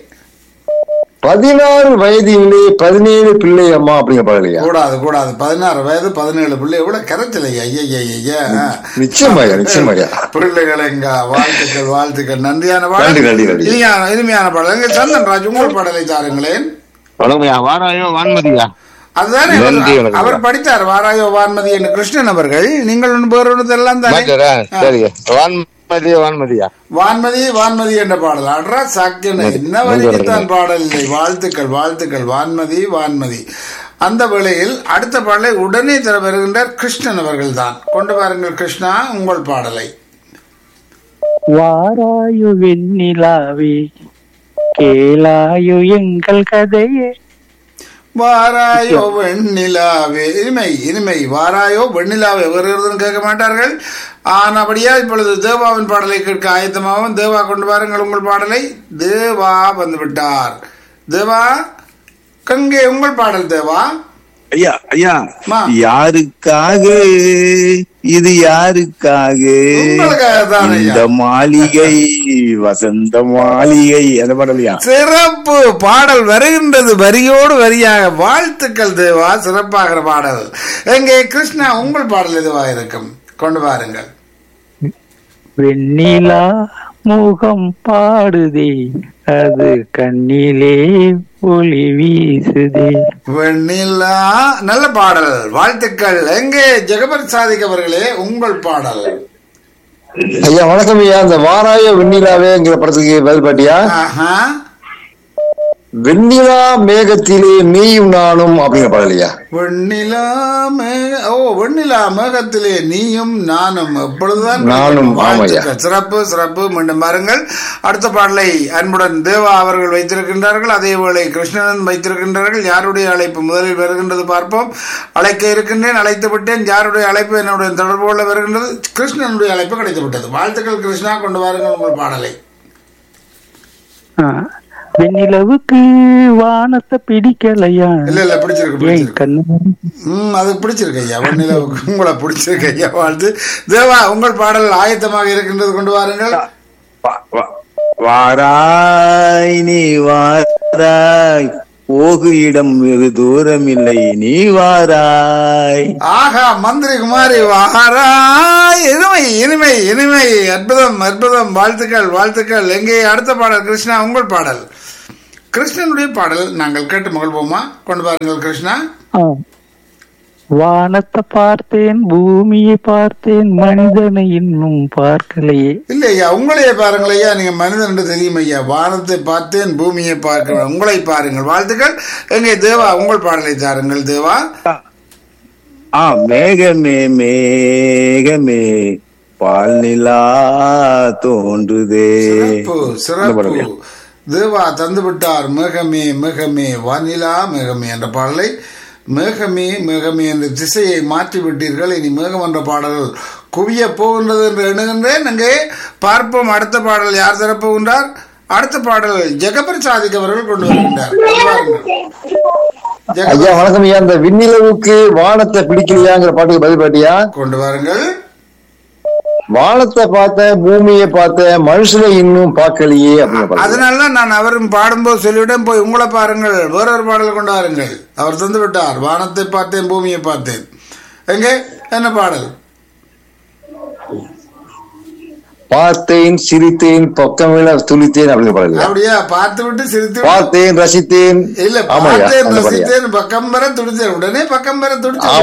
16 வயதிலே 17 பிள்ளை அம்மா அப்படிங்கிற பாடலையா? கூடாது 16 வயது 17 பிள்ளை எவ்வளவு கரைச்சலையா? ஐயா நிச்சயமாயா பிள்ளைகள் எங்க. வாழ்த்துக்கள். நன்றியான பாடல், இனிமையான பாடல். எங்க சந்தன்ராஜ் உங்கள் பாடலை தாருங்களேன். வாராயோ வான்மதியா? அதுதானே அவர் படித்தார். வாராயோ வான்மதி என்று கிருஷ்ணன் அவர்கள். நீங்கள் எல்லாம் வான்மதி என்ற பாடல். அட்ரா சாக்கியன் என்ன வரைக்கும் பாடல் இல்லை. வாழ்த்துக்கள். வான்மதி. அந்த வேளையில் அடுத்த பாடலை உடனே தர வருகின்றார் கிருஷ்ணன் அவர்கள் தான். கொண்டு வாருங்கள் கிருஷ்ணா உங்கள் பாடலை. வாராயோ வெண்ணிலாவே கேளாயோ எங்கள் கதையே. வாராயோ வெண்ணிலாவே. இனிமை. வாராயோ வெண்ணிலாவே. வேறு கேட்க மாட்டார்கள். ஆனபடியா இப்பொழுது தேவாவின் பாடலை கேட்க ஆயத்தமாகவும். தேவா கொண்டு வாருங்கள் உங்கள் பாடலை. தேவா வந்து விட்டார். தேவா கங்கே உங்கள் பாடல் தேவா. ஐயா யாருக்காக இது யாருக்காக இந்த மாளிகை வசந்த மாளிகை அந்த பாடலையா? சிறப்பு பாடல் வருகின்றது வரியோடு வரியாக. வாழ்த்துக்கள் தேவா. சிறப்பாகிற பாடல். எங்கே கிருஷ்ணா உங்கள் பாடல் எதுவாக இருக்கும்? கொண்டு வாருங்கள். வெண்ணிலா முகம் பாடுதே, அது கண்ணிலே ஒளி வீசுதே. வெண்ணிலா நல்ல பாடல். வாழ்த்துக்கள். எங்கே ஜெகபர் சாதிக் அவர்களே உங்கள் பாடல். ஐயா வணக்கம் ஐயா. அந்த வாராயோ வெண்ணிலாவேங்கிற படத்துக்கு பதில் பாட்டியா? வெண்ணிலா மேகத்திலே நீயும் நானும் அப்படிங்கிற பாடலையா? வெண்ணிலா மேகத்திலே நீயும் நானும் எப்பொழுதுதான் நானும். சிறப்பு. மீண்டும் பாருங்கள். அடுத்த பாடலை அன்புடன் தேவா அவர்கள் வைத்திருக்கின்றார்கள். அதே வேளை கிருஷ்ணன் வைத்திருக்கின்றார்கள். யாருடைய அழைப்பு முதலில் வருகின்றது பார்ப்போம். அழைக்க இருக்கின்றேன், அழைத்து விட்டேன். யாருடைய அழைப்பு என்னுடைய தொடர்பு கொள்ள வருகின்றது? கிருஷ்ணனுடைய அழைப்பு கிடைத்து விட்டது. வாழ்த்துக்கள் கிருஷ்ணா. கொண்டு வாருங்கள் உங்கள் பாடலை. வெண்ணிலவுக்கு வானத்தை பிடிக்கலையா? இல்ல பிடிச்சிருக்கு ஏன் கண்ணு? அது பிடிச்சிருக்கு ஐயா. வெண்ணிலவுக்கு உங்களை பிடிச்சிருக்கு ஐயா. வாழ்த்து. தேவா, உங்கள் பாடல் ஆயத்தமாக இருக்கின்றது, கொண்டு வாருங்கள். வாராய் நீ வாராய், போகு இடம் வெகு தூரம் இல்லை, நீ வாராய். ஆஹா, மந்திரி குமாரி வாராய். இனிமை இனிமை இனிமை, அற்புதம் அற்புதம். வாழ்த்துக்கள் வாழ்த்துக்கள். எங்கே அடுத்த பாடல்? கிருஷ்ணா, உங்கள் பாடல். கிருஷ்ணனுடைய பாடல் நாங்கள் கேட்டு மகிழ்வோமா? கொண்டு வாருங்கள் கிருஷ்ணா. வானத்தை பார்த்தேன், பூமியை பார்த்தேன், மனிதனை இன்னும் பார்க்கலையே. இல்ல ஐயா, உங்களையே பாருங்கள் ஐயா. நீங்க மனிதன் என்று தெரியும் ஐயா. வானத்தை பார்த்தேன், பூமியை பார்க்கிறேன், உங்களை பாருங்கள். வாழ்த்துக்கள். எங்கே தேவா, உங்கள் பாடலை தாருங்கள் தேவா. மேகமே மேகமே பால் நிலா தோன்றுதே. சிறப்பு சிறப்பு. தேவா தந்து விட்டார். மேகமே மேகமே வானிலா மேகமே என்ற பாடலை. மேகமே மேகமே என்ற திசையை மாற்றி விட்டீர்கள். இனி மேகம் என்ற பாடல்கள் குவிய போகின்றது என்று எண்ணுகின்றேன். அங்கே பார்ப்போம். அடுத்த பாடல் யார் தரப்போகின்றார்? அடுத்த பாடல் ஜெகபர் சாதிக் அவர்கள் கொண்டு வருகின்றார். ஐயா வணக்கம் ஐயா. அந்த விண்ணிலவுக்கு வானத்தை பிடிக்கலையாங்கிற பாட்டுக்கு பதில் பாட்டியா? கொண்டு வாருங்கள். வானத்தை பார்த்தேன், பூமியை பார்த்தேன், மனுஷனை இன்னும் பார்க்கலையே அப்படின்னு. அதனால நான் அவரும் பாடும்போது சொல்லிவிட்டேன், போய் உங்களை பாருங்கள், வேறொரு பாடல் கொண்டு வாருங்கள். அவர் தந்து விட்டார். வானத்தை பார்த்தேன், பூமியை பார்த்தேன். எங்கே என்ன பாடல்? பார்த்தேன், சிரித்தேன், பக்கமேல துளித்தேன் அப்படின்னு பாடல். அப்படியா? பார்த்து விட்டு சிரித்து, பார்த்தேன், ரசித்தேன். இல்ல, பார்த்தேன், ரசித்தேன், பக்கம் வர துடித்தேன், உடனே பக்கம் வர துடித்தேன்.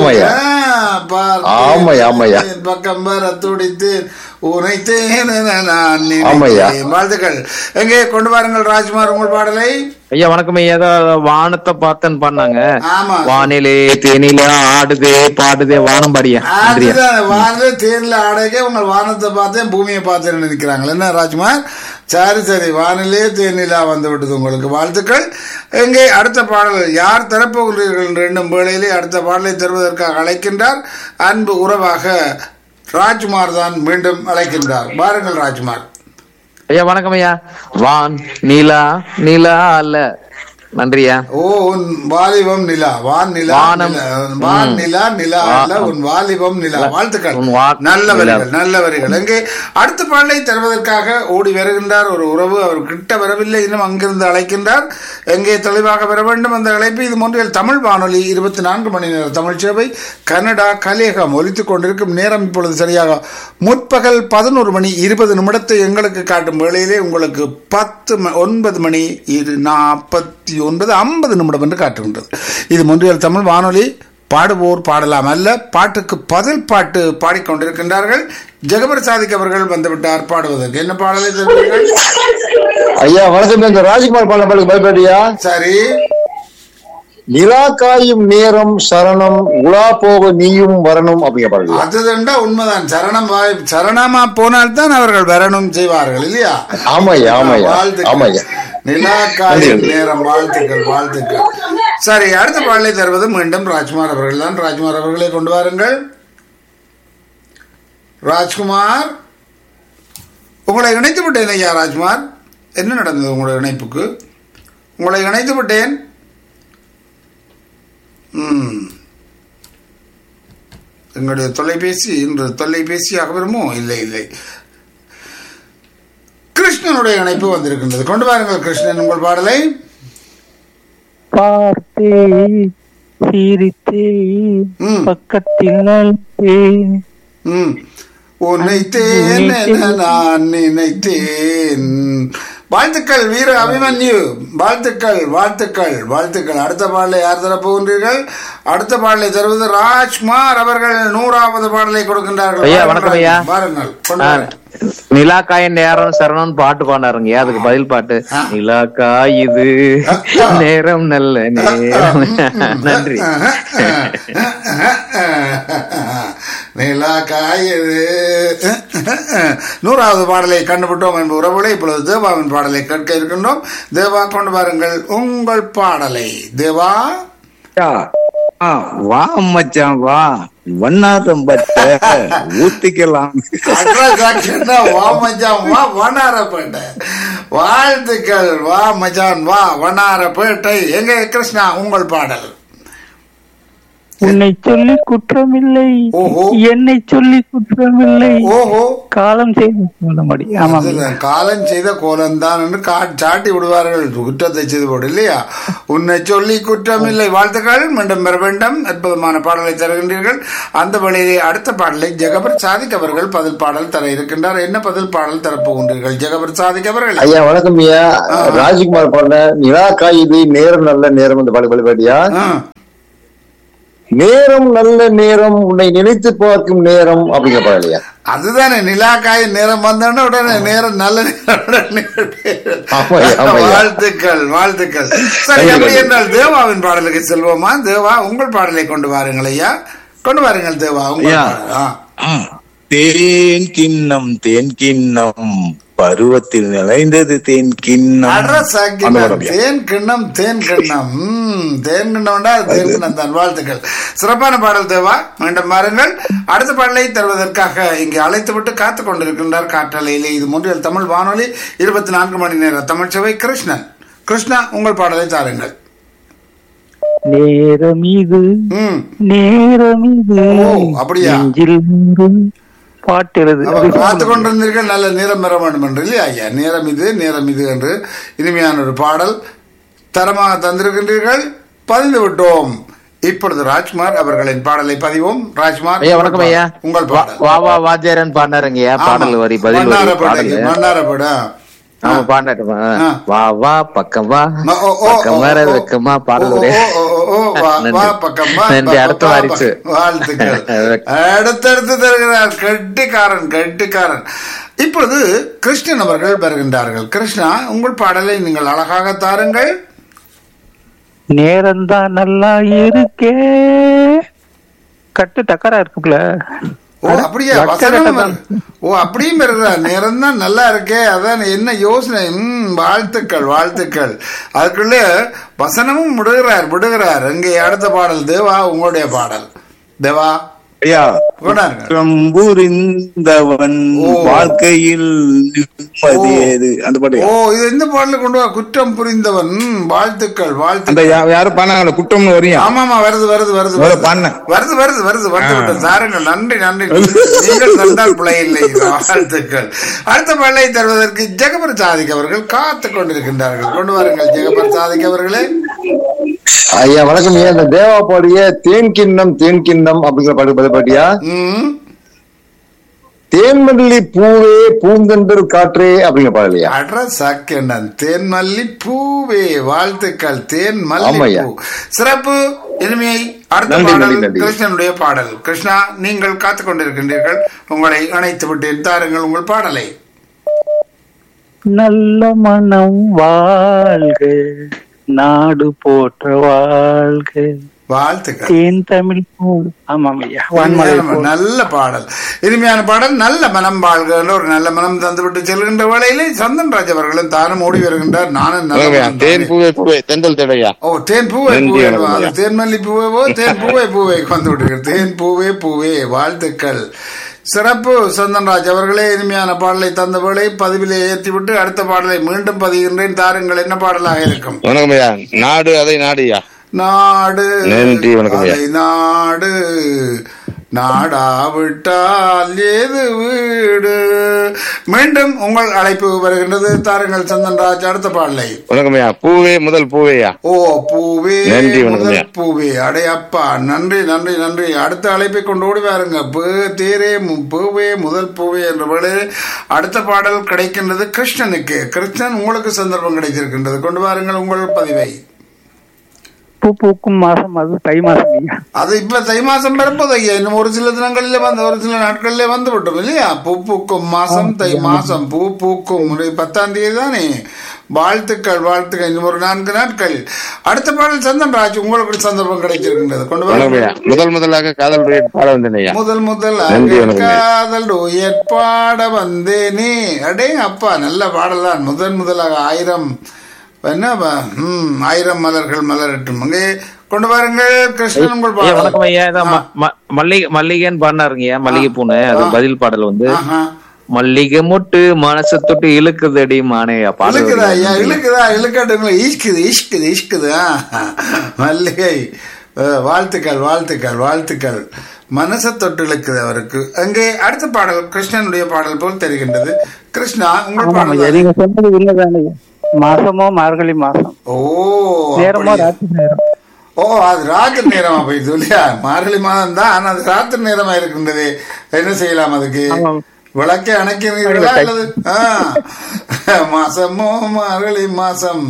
பக்கம் வர துடித்தேன், உரைத்தேன். வாழ்த்துக்கள். எங்கே கொண்டு வாருங்கள் ராஜ்குமார் உங்கள் பாடலை. ஐயா வணக்கம் ஐயா. வானத்தை பார்த்தேன்னு பாடினாங்க. ஆமா, வானிலே தேனில ஆடுதே பாடுதே வானம் பாடியா. வானிலே தேனில ஆடுகே உங்கள் வானத்தை பார்த்தேன், பூமியை பார்த்தேன்னு நினைக்கிறாங்க என்ன ராஜ்குமார்? சரி சரி, வானிலே தேனிலா வந்து விட்டது உங்களுக்கு. வாழ்த்துக்கள். எங்கே அடுத்த பாடல் யார் தரப்போகிறீர்கள் என்று எண்ணும் வேளையிலே அடுத்த பாடலை தருவதற்காக அழைக்கின்றார் அன்பு உறவாக ராஜ்குமார் தான் மீண்டும் அழைக்கின்றார். பாருங்கள் ராஜ்குமார். ஐயா வணக்கம் ஐயா. வான் நிலா நிலா அல்ல. நன்றியா. ஓ, உன் வாலிபம் நிலா. வான் நிலா, வான் நிலா நிலா அல்ல, உன் வாலிபம் நிலா. வாழ்த்துக்கள். நல்ல வரிகள் நல்ல வரிகள். எங்கே அடுத்த பாடலை தருவதற்காக ஓடி வருகின்றார் ஒரு உறவு. அவர் கிட்ட வரவில்லை, இன்னும் அங்கிருந்து அழைக்கின்றார். எங்கே தெளிவாக வர வேண்டும் அந்த அழைப்பு. இது மொன்றியல் தமிழ் வானொலி 24 மணி நேர தமிழ் சேவை கனடா கலியகம் ஒலித்துக் கொண்டிருக்கும் நேரம் இப்பொழுது சரியாக முற்பகல் 11 மணி 20 நிமிடத்தை எங்களுக்கு காட்டும் வேளையிலே உங்களுக்கு 9 மணி 49 நிமிடம் என்று காட்டுகின்றது. இது மொன்றியல் தமிழ் வானொலி. பாடுவோர் பாடலாம் அல்ல, பாட்டுக்கு பதில் பாட்டு பாடிக்கொண்டிருக்கின்றார்கள். ஜெகபர் சாதிக் அவர்கள் வந்துவிட்டார் பாடுவதற்கு. என்ன பாடலை தருவீர்கள்? ஐயா வணக்கம். இந்த ராஜ்குமார் பாடலுக்கு பயப்படியா? சரி. நிலா காயும் நேரம் சரணம், உலா போக நீயும் வரணும் அப்படிங்கிற பாடல். அதுதண்டா உண்மைதான். சரணமா போனால்தான் அவர்கள் வரணும் செய்வார்கள் இல்லையா? ஆமாய்யா ஆமாய்யா ஆமாய்யா. நிலா காயும் நேரம். வாழ்த்துக்கள் வாழ்த்துக்கள். சரி, அடுத்த பாடலை தருவது மீண்டும் ராஜ்குமார் அவர்கள் தான். ராஜ்குமார் அவர்களை கொண்டு வாருங்கள். ராஜ்குமார், உங்களை இணைத்து விட்டேன் ஐயா. ராஜ்குமார், என்ன நடந்தது உங்களுடைய இணைப்புக்கு? உங்களை இணைத்து விட்டேன். எங்களுடைய தொலைபேசி இன்று தொலைபேசியாக வருமோ? இல்லை இல்லை, கிருஷ்ணனுடைய இணைப்பு வந்திருக்கின்றது. கொண்டு வாருங்கள் கிருஷ்ணன் உங்கள் பாடலை. பார்த்தே சிரித்தே பக்கத்தில் உன்னைத்தேன் நான் நினைத்தேன். வாழ்த்துக்கள் வீர அபிமன்யு. வாழ்த்துக்கள் வாழ்த்துக்கள் வாழ்த்துக்கள். அடுத்த பாடலை யார் தர போகின்றீர்கள்? அடுத்த பாடலை தருவது ராஜ்குமார் அவர்கள் 100வது பாடலை கொடுக்கின்றார்கள். பாருங்கள். நிலா காயின் நேரம் சரணம் பாட்டு பாடாருங்க. அதுக்கு பதில் பாட்டு நிலா காயுது நேரம் நல்ல நேரம். நன்றி. நிலா காயுது. 100வது பாடலை கண்டுபிட்டோம் என்பது உறவுகளை. இப்பொழுது தேவாவின் பாடலை கேட்க இருக்கின்றோம். தேவா, கொண்டு வாருங்கள் உங்கள் பாடலை. தேவா வா மச்சான் வா, வண்ணாரம் பட்ட ஊத்திக்கலாம். வா மச்சான் வா வண்ணாரப்பேட்டை. வாழ்த்துக்கள். வா மச்சான் வா வண்ணாரப்பேட்டை. எங்க கிருஷ்ணா உங்கள் பாடல்? உன்னை சொல்லி குற்றமில்லை, என்னை சொல்லி குற்றமில்லை, ஓஹோ காலம் செய்த கோலமடி. காலம் செய்த கோலம் தான் என்று சாட்டி விடுவார்கள், குற்றத்தை செய்து போடு இல்லையா? உன்னை சொல்லி குற்றமில்லை. வாழ்த்துக்கள். மீண்டும் பெற வேண்டும். அற்புதமான பாடலை தருகின்றீர்கள். அந்த வழியிலே அடுத்த பாடலை ஜெகபர் சாதிக் அவர்கள் பதில் பாடல் தர இருக்கின்றார். என்ன பதில் பாடல் தரப்போகின்றீர்கள் ஜெகபர் சாதிக் அவர்கள்? ஐயா வணக்கம் ஐயா. ராஜ்குமார் பாடின நிலா காயுது நேரம் நல்ல நேரம் அந்த பாடல் பாடியா? நேரம் நல்ல நேரம், உன்னை நினைத்து பார்க்கும் நேரம் அப்படிங்கிற பாடலையா? அதுதானே நிலாக்காய் நேரம் வந்தோடனே உடனே நேரம் நல்ல நேரம். வாழ்த்துக்கள் வாழ்த்துக்கள். சரி, அப்படி என்றால் தேவாவின் பாடலுக்கு செல்வோமா? தேவா உங்கள் பாடலை கொண்டு வாருங்கள் ஐயா, கொண்டு வாருங்கள் தேவா உங்கள். தேன் கிண்ணம் தேன் கிண்ணம் பருவத்தில் நிறைந்தது தேன் கிண்ணம். தேன் கிண்ணம் தேன் கிண்ணம் தேன் கிண்ணம்டா தேன் கிண்ணம் தான். வாழ்த்துக்கள். சிறப்பான பாடல் தேவா. மீண்டும் பாருங்கள். அடுத்த பாடலை தருவதற்காக இங்கே அழைத்து விட்டு காத்துக் கொண்டிருக்கின்றார் காற்றலையிலே. இது மூன்றில் தமிழ் வானொலி 24 மணி நேர தமிழ் சேவை. கிருஷ்ணன். கிருஷ்ணா உங்கள் பாடலை தாருங்கள். நேரம் இது நேரம் இது. அப்படியா? பாட்டுறது பார்த்து கொண்டிருந்தீர்கள். நல்ல நேரம் பெற வேண்டும் என்று இல்லையா ஐயா? நேரம் இது நேரம் இது என்று இனிமையான ஒரு பாடல் தரமாக தந்திருக்கின்றீர்கள். பதிந்து விட்டோம். இப்பொழுது ராஜ்குமார் அவர்களின் பாடலை பதிவோம். ராஜ்குமார் வணக்கம் ஐயா. உங்கள் பாடல். வா வா வாத்தியாரன் பாடினாருங்கய்யா. பாடல் வரி பதில் மன்னாரப்பட வா வா பக்கம் வா பக்கம் வர வெக்கமா பாடல் அடுத்த வாரிசு. வாழ்த்துக்கள். அடுத்தடுத்து தருகிறார். கெட்டிக்காரன் கெட்டிக்காரன். இப்பொழுது கிருஷ்ணன் அவர்கள் வருகின்றார்கள். கிருஷ்ணா உங்கள் பாடலை நீங்கள் அழகாக தாருங்கள். நேரம்தான் நல்லா இருக்கே, கட்டு டக்கரா இருக்குல்ல. ஓ அப்படியா? ஓ அப்படியும் இருக்கிறார். நேரம் தான் நல்லா இருக்கே, அதான் என்ன யோசனை. வாழ்த்துக்கள் வாழ்த்துக்கள். அதுக்குள்ள வசனமும் விடுகிறார். இங்கே அடுத்த பாடல் தேவா உங்களுடைய பாடல். தேவா ஐயா, புரிந்தவன் வாழ்க்கையில் நிம்மதியேது அந்த பாட்டு. ஓ இது இந்த பாடல கொண்டு வா. குற்றம் புரிந்தவன். வாழ்த்துக்கள் வாழ்த்துக்கள். யாரும் பண்ணாங்களா குற்றம்னு வரையும்? ஆமாமா வருது வருது வருது வருது வருது வருது வந்து சாருங்கள். நன்றி நன்றி. நீங்கள் தந்தால் பிழை இல்லை. வாழ்த்துக்கள். அடுத்த பாடலை தருவதற்கு ஜெகபர் சாதிக் அவர்கள் காத்துக் கொண்டிருக்கின்றார்கள். கொண்டு வாருங்கள் ஜெகபர் சாதிக் அவர்களே. ஐயா வணக்கம் ஐயா. இந்த தேவா பாடிய தேன் கிண்ணம் அப்படிங்கிற பாட்டு பாட்டியா? தேன்மல்லி பூவே பூந்தென்றல் காற்றே அப்படிங்கிற பாடலையா? அட்ரஸ் தேன்மல்லி பூவே. வாழ்த்துக்கள். தேன்மல்லி பூ. சிறப்பு இனிமையை. அடுத்த பாடல் கிருஷ்ணனுடைய பாடல். கிருஷ்ணா நீங்கள் காத்துக் கொண்டிருக்கின்றீர்கள். உங்களை அணைத்து விட்டேன். தாருங்கள் உங்கள் பாடலை. நல்ல மனம் வாழ்க, நாடு போற்ற வாழ்க. வாழ்த்துக்கள். தேன் தமிழ். நல்ல பாடல், இனிமையான பாடல். நல்ல மனம் வாழ்க. ஒரு நல்ல மனம் தந்துவிட்டு செல்கின்ற வேளையிலே சந்தன் ராஜ் அவர்களும் தானும் ஓடி வருகின்றார். நானும் தேன் பூவே பூவே தென்றல் தேவையா? ஓ தேன் பூவே பூவே. தேன்மல்லி பூவேவோ தேன் பூவே பூவே வந்து விட்டுருக்க. தேன் பூவே பூவே. வாழ்த்துக்கள். சிறப்பு சந்தன்ராஜ் அவர்களே. இனிமையான பாடலை தந்த வேளை பதிவிலே ஏற்றிவிட்டு அடுத்த பாடலை மீண்டும் பதிகின்றேன். தாருங்கள். என்ன பாடலாக இருக்கும்? நாடு அதை நாடுயா. நாடு அதை நாடு நாடாவிட்டால் ஏது வீடு. மீண்டும் உங்கள் அழைப்பு வருகின்றது. தாருங்கள் சந்தன்ராஜ் அடுத்த பாடலை. பூவே முதல் பூவேயா? ஓ பூவே முதல் பூவே. அடே அப்பா நன்றி நன்றி நன்றி. அடுத்த அழைப்பை கொண்டு ஓடி வாருங்க. தேரே பூவே முதல் பூவே என்ற வேளையில் அடுத்த பாடல் கிடைக்கின்றது கிருஷ்ணனுக்கு. கிருஷ்ணன் உங்களுக்கு சந்தர்ப்பம் கிடைத்திருக்கின்றது. கொண்டு வாருங்கள் உங்கள் பதிவை. பூ பூக்கும் மாசம் அது தை மாசம். அது இப்ப தை மாசம் பிறப்பது ஐயா. இன்னும் ஒரு சில தினங்களிலே ஒரு சில நாட்களிலே வந்து விட்டோம் இல்லையா? பூ பூக்கும் மாசம் தை மாசம். பூ பூக்கும் 10ஆம் தேதி தானே. வாழ்த்துக்கள் வாழ்த்துக்கள். இன்னும் ஒரு 4 நாட்கள். அடுத்த பாடல் சந்தன்ராஜ் உங்களுக்கு சந்தர்ப்பம் கிடைச்சிருக்கின்றது. கொண்டு வாங்க. முதலாக காதல் பாட வந்தேன். முதலாக காதல் பாட வந்தேனே. அடே அப்பா நல்ல பாடல் தான். முதலாக 1000 மலர்கள் மலரட்டும். அங்கே கொண்டு வாருங்கள் கிருஷ்ணன் உங்கள் ஐயா பாடல். வணக்கம் ஐயா. மல்லிகைன்னு பாடினாருங்க, மல்லிகை பூனை. அது பதில் பாடல் வந்து ஆஹா. மல்லிகை மொட்டு மனசு தொட்டு இழுக்குதடி மானையா இழுக்குதா ஐயா? பாடல். இழுக்குதா? இழுக்காட்டுங்களா? இஷ்குது. மல்லிகை. வாழ்த்துக்கள் வாழ்த்துக்கள் வாழ்த்துக்கள். மனசை தொட்டு இழுக்குது அவருக்கு. அங்கே அடுத்த பாடல் கிருஷ்ணனுடைய பாடல் போல் தெரிகின்றது. கிருஷ்ணா உங்கள் ஆமாம் ஐயா, பாடல். நீங்க சொன்னது இல்லதானே? மாசமோ மார்கழி மாசம், ஓ நேரமோ அப்படியா? ராத்திரி நேரம். ஓ அது ராத்திரி நேரமா போயிடுது இல்லையா? மார்கழி மாதம் தான், ஆனா அது ராத்திரி நேரமா இருக்கின்றது. என்ன செய்யலாம் அதுக்கு? ஆமாம். விளக்கை அணைக்கிறீர்களா அல்லது மாசமோ மார்கழி மாசம்,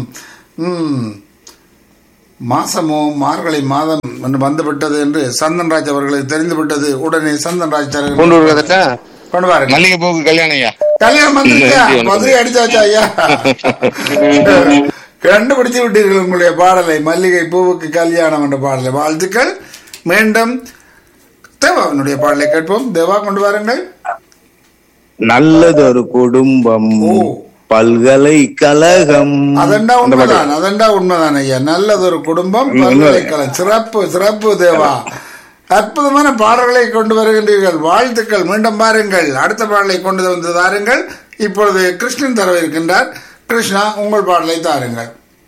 மாசமோ மார்கழி மாதம் என்று வந்துவிட்டது என்று சந்தன்ராஜ் அவர்களுக்கு தெரிந்து விட்டது. உடனே சந்தன்ராஜ் கொண்டு வாருங்க. மல்லிகை பூக்கு கல்யாணம் ஐயா. கல்யாணம் வந்துருச்சா? மதுரை அடிச்சாச்சா ஐயா? கண்டுபிடிச்சு விட்டீர்கள் உங்களுடைய பாடலை. மல்லிகை பூவுக்கு கல்யாணம் என்ற பாடலை. வாழ்த்துக்கள். மீண்டும் தேவாவினுடைய பாடலை கேட்போம். தேவா கொண்டு வாருங்கள். நல்லதொரு குடும்பம், பல்கலைக்கழகம். அதண்டா உண்மைதான் ஐயா. நல்லதொரு குடும்பம், பல்கலைக்கழகம். சிறப்பு சிறப்பு தேவா. அற்புதமான பாடல்களை கொண்டு வருகின்றீர்கள். வாழ்த்துக்கள். மீண்டும் பாருங்கள். அடுத்த பாடலை கொண்டு வந்து தாருங்கள். இப்பொழுது கிருஷ்ணன் தர இருக்கின்றார். கிருஷ்ணா உங்கள் பாடலை தாருங்கள்.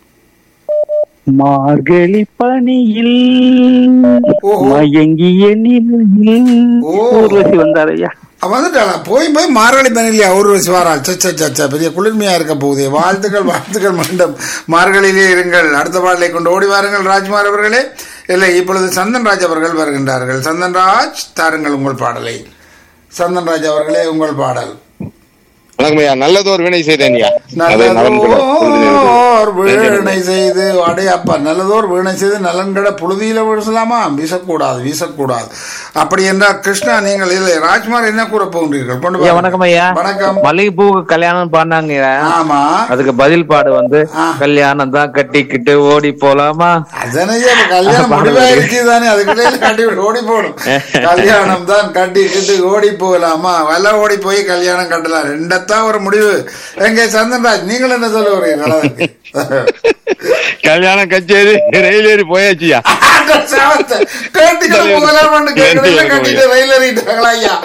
மார்கழி பனியில் மயங்கிய நிலையில் ஊர்வசி வந்தார் ஐயா. வந்துட்டாளா? போய் மார்கழி பனிலையா ஊர்வசி வாரால்? சச்சா பெரிய குளிர்மையா இருக்க போகுது. வாழ்த்துக்கள் வாழ்த்துக்கள். மீண்டும் மார்கழியிலே இருங்கள். அடுத்த பாடலை கொண்டு ஓடி வாருங்கள் ராஜ்குமார் அவர்களே. இல்லை, இப்பொழுது சந்தன்ராஜ் அவர்கள் வருகின்றார்கள். சந்தன்ராஜ் தாருங்கள் உங்கள் பாடலை. சந்தன்ராஜ் அவர்களே உங்கள் பாடல். வணக்கம் ஐயா. நல்லதோர் வினை செய்தேன் ஐயா. நல்லதோர் வீணை செய்து அடே அப்பா, நல்லதோர் வீணை செய்து நலன்கட புழுதியில வீசலாமா? வீசக்கூடாது. அப்படி என்றால் கிருஷ்ணா நீங்கள் இல்லை. ராஜ்குமார் என்ன கூற போகின்றீர்கள்? கொண்டு ஐயா வணக்கம் ஐயா. வணக்கம். மல்லிகை பூவுக்கு கல்யாணம் பாடினாங்க. ஆமா, அதுக்கு பதில் பாடு வந்து கல்யாணம் தான் கட்டிக்கிட்டு ஓடி போலாமா? அதனையே கல்யாணம் முடிவாயிருச்சு தானே, அதுக்கிட்டே கட்டி ஓடி போடும். கல்யாணம் தான் கட்டிக்கிட்டு ஓடி போகலாமா? வல்ல ஓடி போய் கல்யாணம் கட்டலாம். ரெண்டத்தான் ஒரு முடிவு. எங்க சந்தன்ராஜ் நீங்கள் என்ன சொல்ல வரீங்க? கல்யாணம் கச்சேரி ரயில் ஏறி போயாச்சியா? கட்டிட்டு ரயில் ஏறிட்டாங்களா ஐயா?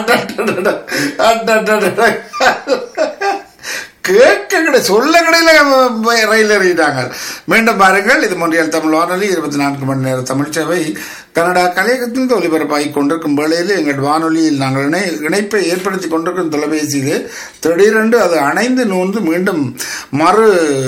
கேட்க சொல்ல கடையில ரயில் ஏறிட்டாங்க. மீண்டும் பாருங்கள். இது மொழியால் தமிழ் வானொலி 24 மணி நேர தமிழ் சேவை கனடா கலையகத்தின் ஒலிபரப்பாகிக் கொண்டிருக்கும் வேளையில் எங்கள் வானொலியில் நாங்கள் இணைப்பை ஏற்படுத்தி கொண்டிருக்கும் தொலைபேசியிலே திடீரென்று அது அணைந்து நூந்து மீண்டும் மறு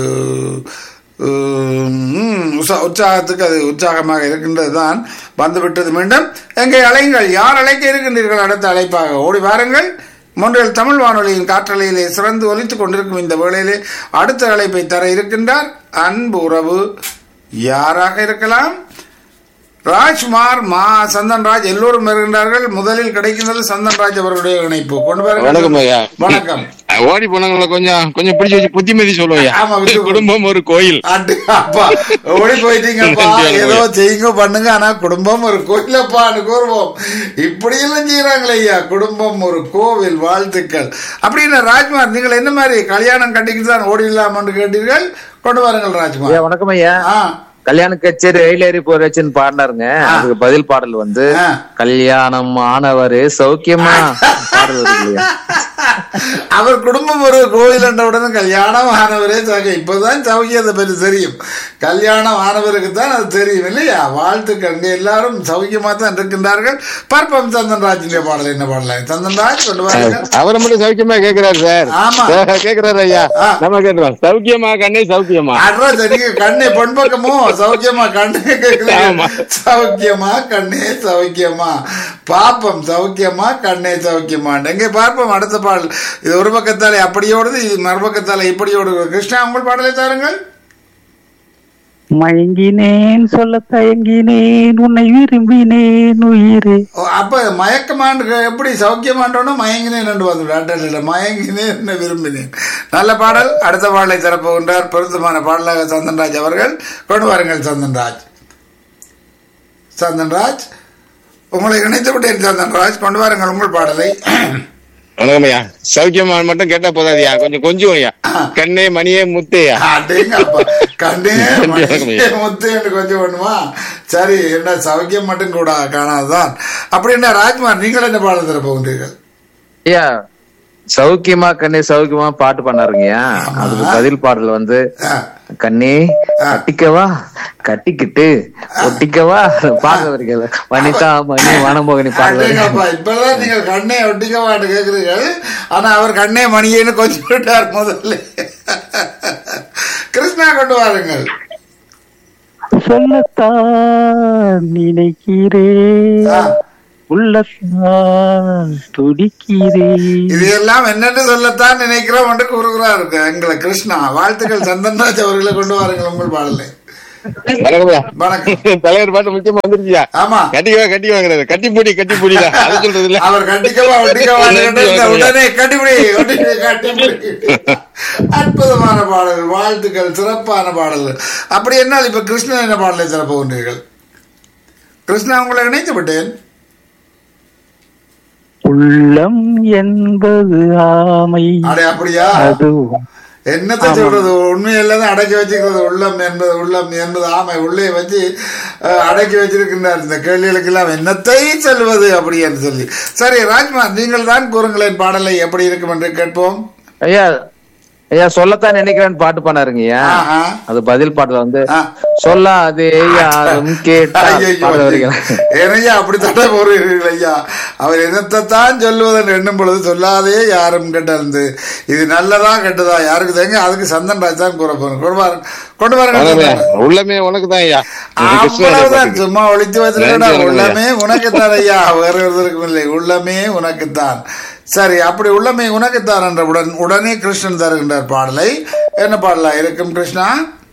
உற்சாகத்துக்கு அது உற்சாகமாக இருக்கின்றது தான் வந்துவிட்டது. மீண்டும் எங்கே அழைங்கள். யார் அழைக்க இருக்கின்றீர்கள்? அடுத்த அழைப்பாக ஓடி வாருங்கள். மொன்றியல் தமிழ் வானொலியின் காற்றலையிலே சிறந்து ஒலித்துக் கொண்டிருக்கும் இந்த வேளையிலே அடுத்த அழைப்பை தர இருக்கின்றார் அன்பு உறவு. யாராக இருக்கலாம்? ராஜ்குமார், சந்தன்ராஜ் எல்லோரும் வருகின்றார்கள். முதலில் கிடைக்கின்றது சந்தன்ராஜ் அவர்களுடைய இணைப்பு. கொண்டு வர. வணக்கம் ஐயா. வணக்கம். ஓடி போனவங்களை கொஞ்சம் பிடிச்சி வச்சு புத்திமதி சொல்லுவோம். குடும்பம் ஒரு கோயில். அப்பா ஓடி போயிட்டீங்கப்பா, ஏதோ செய்யுங்க பண்ணுங்க, ஆனா குடும்பம் ஒரு கோயிலப்பான்னு கூறுவோம். இப்படி எல்லாம் செய்யறாங்களே ஐயா. குடும்பம் ஒரு கோவில். வாழ்த்துக்கள். அப்படின்னா ராஜ்குமார் நீங்கள் என்ன மாதிரி கல்யாணம் கட்டிக்கிட்டு தான் ஓடி இல்லாமன்னு கேட்டீர்கள்? கொண்டு வாருங்கள் ராஜ்குமார். வணக்கம் ஐயா. கல்யாண கச்சேரி ரயில் ஏறி போறச்சுன்னு பாடினாருங்க. அதுக்கு பதில் பாடல் வந்து கல்யாணம் ஆனவரே சௌக்கியமா பாடல் இருக்கு இல்லையா? அவர் குடும்பம் ஒரு கோவில் என்ற உடனே கல்யாணம் ஆனவரே சௌக்கியம். இப்பதான் சௌக்கியத்தை பற்றி தெரியும். கல்யாணம் ஆனவருக்கு தான் அது தெரியும் இல்லையா? வாழ்த்துக்கள். எல்லாரும் சௌக்கியமா தான் இருக்கின்றார்கள். பார்ப்போம் சந்தன்ராஜின் பாடல் என்ன பாடலாம். சந்தன்ராஜ் கொண்டு வாருங்க. அவரை மட்டும் சௌக்கியமா கேட்கிறாரு சார். ஆமா கேட்கிறாரு ஐயா. நம்ம கேட்டுருவோம். சௌக்கியமா கண்ணே சௌக்கியமா? கண்ணே பொன்பக்கமோ சௌக்கியமா? கண்ணே சௌக்கியமா கண்ணே சௌக்கியமா? பாப்பம் சௌக்கியமா கண்ணே சௌக்கியமா? எங்கே பார்ப்போம் அடுத்த பாடல். இது ஒரு பக்கத்தாலே அப்படியோடுது, இது மறுபக்கத்தாலே இப்படி ஓடுது. கிருஷ்ணா உங்கள் பாடலை தாருங்கள். மயங்கினேன் சொல்ல தயங்கினேன் உன்னை விரும்பினேன் உயிரே. அப்ப மயக்கமாண்டு எப்படி சௌக்கியமாண்டோன்னு மயங்கினேன் வந்து மயங்கினேன் விரும்பினேன். நல்ல பாடல். அடுத்த பாடலை தரப்போகின்றார் பொருத்தமான பாடலாக சந்தன்ராஜ் அவர்கள். கொண்டு வாருங்கள் சந்தன்ராஜ். சந்தன்ராஜ் உங்களை இணைத்து விட்டேன். சந்தன்ராஜ் கொண்டு வாருங்கள் உங்கள் பாடலை. வணக்கம் ஐயா. சௌக்கியமா மட்டும் கேட்டா போதாதியா, கொஞ்சம் கொஞ்சம் ஐயா. கண்ணே மணியே முத்தையா. கண்ணே மணியே முத்து என்று கொஞ்சம் பண்ணுமா? சரி, என்ன சௌக்கியம் மட்டும் கூட காணாதுதான். அப்படி என்ன ராஜ்குமார், நீங்கள் என்ன பாடம் தர போகின்றீர்கள்? ஐயா சௌக்கியமா கண்ணே சௌக்கியமா பாட்டு பண்ணாருங்கய்யா. அதுக்கு பதில் பாடல் வந்து கண்ணே கட்டிக்கவா கட்டிக்கிட்டு ஒட்டிக்கவா பாடுறவர்கள் வனிதா மணி வனமோகனி பாடுவாங்க. இப்பதான் நீங்கள் கண்ணே ஒட்டிக்கவான்னு கேக்குறீர்கள். ஆனா அவர் கண்ணே மணியேன்னு கொஞ்சம் விட்டார் முதல்ல. கிருஷ்ணா கொண்டு வாருங்கள். சொல்லத்தான் நினைக்கிறேன் உள்ளத்தான் துடிக்கிறேன். இதையெல்லாம் என்னன்னு சொல்லத்தான் நினைக்கிறோம் என்று கூறுகிறார் எங்களை கிருஷ்ணா. வாழ்த்துக்கள். சந்தன்ராஜ் அவர்களை கொண்டு வாருங்கள் உங்கள் பாடலை. வணக்கம். தலைவர் பாட்டு முக்கியமா வந்துருச்சியா? ஆமா, கட்டிக்கவா கட்டிவாங்கிறது கட்டிப்பூடி கட்டிப்பூடி அது சொல்றது இல்ல. அவர் கட்டிக்கவா ஒட்டிக்கவா உடனே கட்டிப்பிடி கட்டிப்பிடி. அற்புதமான பாடல்கள், வாழ்த்துக்கள், சிறப்பான பாடல்கள். அப்படி என்னால் இப்ப கிருஷ்ணன் என்ன பாடலை சிறப்பு கொண்டீர்கள்? கிருஷ்ணா உங்களை இணைத்து விட்டேன். உள்ளம் என்பது ஆமை. அடே அப்படியா? என்னத்தை சொல்றது, உண்மையெல்லாம் அடக்கி வச்சுக்கிறது. உள்ளம் என்பது ஆமை உள்ளே வச்சு அடக்கி வச்சிருக்கின்றார். இந்த கேள்விகளுக்கு எல்லாம் என்னத்தை சொல்வது அப்படி என்று சொல்லி. சரி ராஜ்குமார், நீங்கள் தான் கூறுங்களேன், பாடலை எப்படி இருக்கும் என்று கேட்போம். ஐயா ஐயா சொல்லத்தான் நினைக்கிறேன்னு பாட்டு பண்ணாருங்கய்யா. அது பதில் பாட்டுல வந்து சொல்லாதே யாரும் கேட்டா ஏனையா அப்படித்தட்ட போறீர்கள் ஐயா. அவர் என்னத்தான் சொல்லுவதென்று எண்ணும் பொழுது சொல்லாதே யாரும் கேட்டது. இது நல்லதா கெட்டதா யாருக்கு தெரியுங்க? அதுக்கு சந்தன் ராஜ் தான் கூற போறோம். கொண்டு பாருங்க. உள்ளமே உனக்கு தான் ஐயா. அவ்வளவுதான், சும்மா ஒழித்து வச்சிருக்கா. உள்ளமே உனக்குத்தான் ஐயா, வேற ஒருத்தருக்கும் இல்லை. உள்ளமே உனக்குத்தான். சரி, அப்படி உள்ளமே உனக்குத்தான் என்றவுடன் உடனே கிருஷ்ணன் தருகின்றார் பாடலை. என்ன பாடலா இருக்கும் கிருஷ்ணா?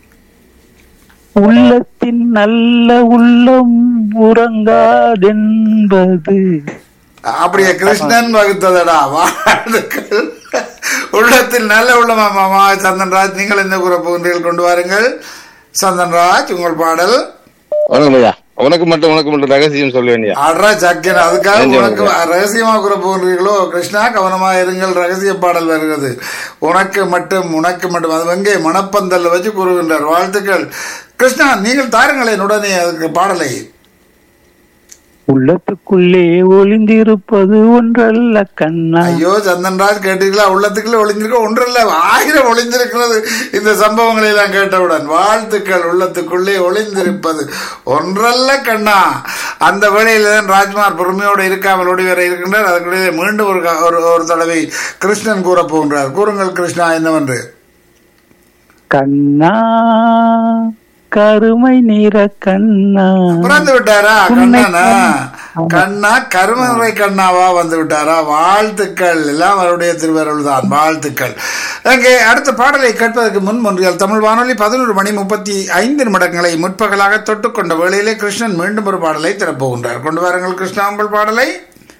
உள்ளத்தின் நல்ல உள்ளம் உறங்காதென்பது. அப்படியே கிருஷ்ணன் வகுத்ததடா. வாழ்த்துக்கள். உள்ளத்தில் நல்ல உள்ளமா மாமா. சந்தன்ராஜ், நீங்கள் என்ன கூற போகின்றீர்கள்? கொண்டு வாருங்கள். சந்தன்ராஜ், உங்கள் பாடல். உனக்கு மட்டும் ரகசியம் சொல்ல வேண்டிய அட்ரா சக்கன். அதுக்காக உனக்கு ரகசியமா கூற போகிறீர்களோ? கிருஷ்ணா கவனமா இருங்கள், ரகசிய பாடல் வருகிறது. உனக்கு மட்டும் அது எங்கே மணப்பந்தல்ல வச்சு கூறுகின்றார். வாழ்த்துக்கள் கிருஷ்ணா. நீங்கள் தாருங்களேன் உடனே அதுக்கு பாடலை. உள்ளத்துக்குள்ளே ஒளிந்திருப்பது ஒன்றல்ல கண்ணா. ஐயோ சந்தன்ராஜ், கேட்டீர்களா? உள்ளத்துக்குள்ளே ஒளிந்திருக்க ஒன்றல்ல 1000 ஒளிந்திருக்கிறது இந்த சம்பவங்களை எல்லாம் கேட்டவுடன். வாழ்த்துக்கள். உள்ளத்துக்குள்ளே ஒளிந்திருப்பது ஒன்றல்ல கண்ணா. அந்த வேளையில தான் ராஜ்குமார் பொறுமையோடு இருக்காமல் ஓடி வர இருக்கின்றார். அதுக்குள்ளே மீண்டும் ஒரு தடவை கிருஷ்ணன் கூற போகின்றார். கூறுங்கள் கிருஷ்ணா, என்னவென்று. கண்ணா கருமை நிற கண்ணா. பிறந்து விட்டாரா கண்ணனா? கண்ணா கருமை நிறை கண்ணாவா வந்து விட்டாரா? வாழ்த்துக்கள். எல்லாம் அவருடைய திருவருள் தான். வாழ்த்துக்கள். அங்கே அடுத்த பாடலை கேட்பதற்கு முன்மொன்றியால் தமிழ் வானொலி 11:35 முற்பகலாக தொட்டுக்கொண்ட வேளையிலே கிருஷ்ணன் மீண்டும் ஒரு பாடலை திறப்போகின்றார். கொண்டு வாருங்கள் கிருஷ்ணா உங்கள் பாடலை.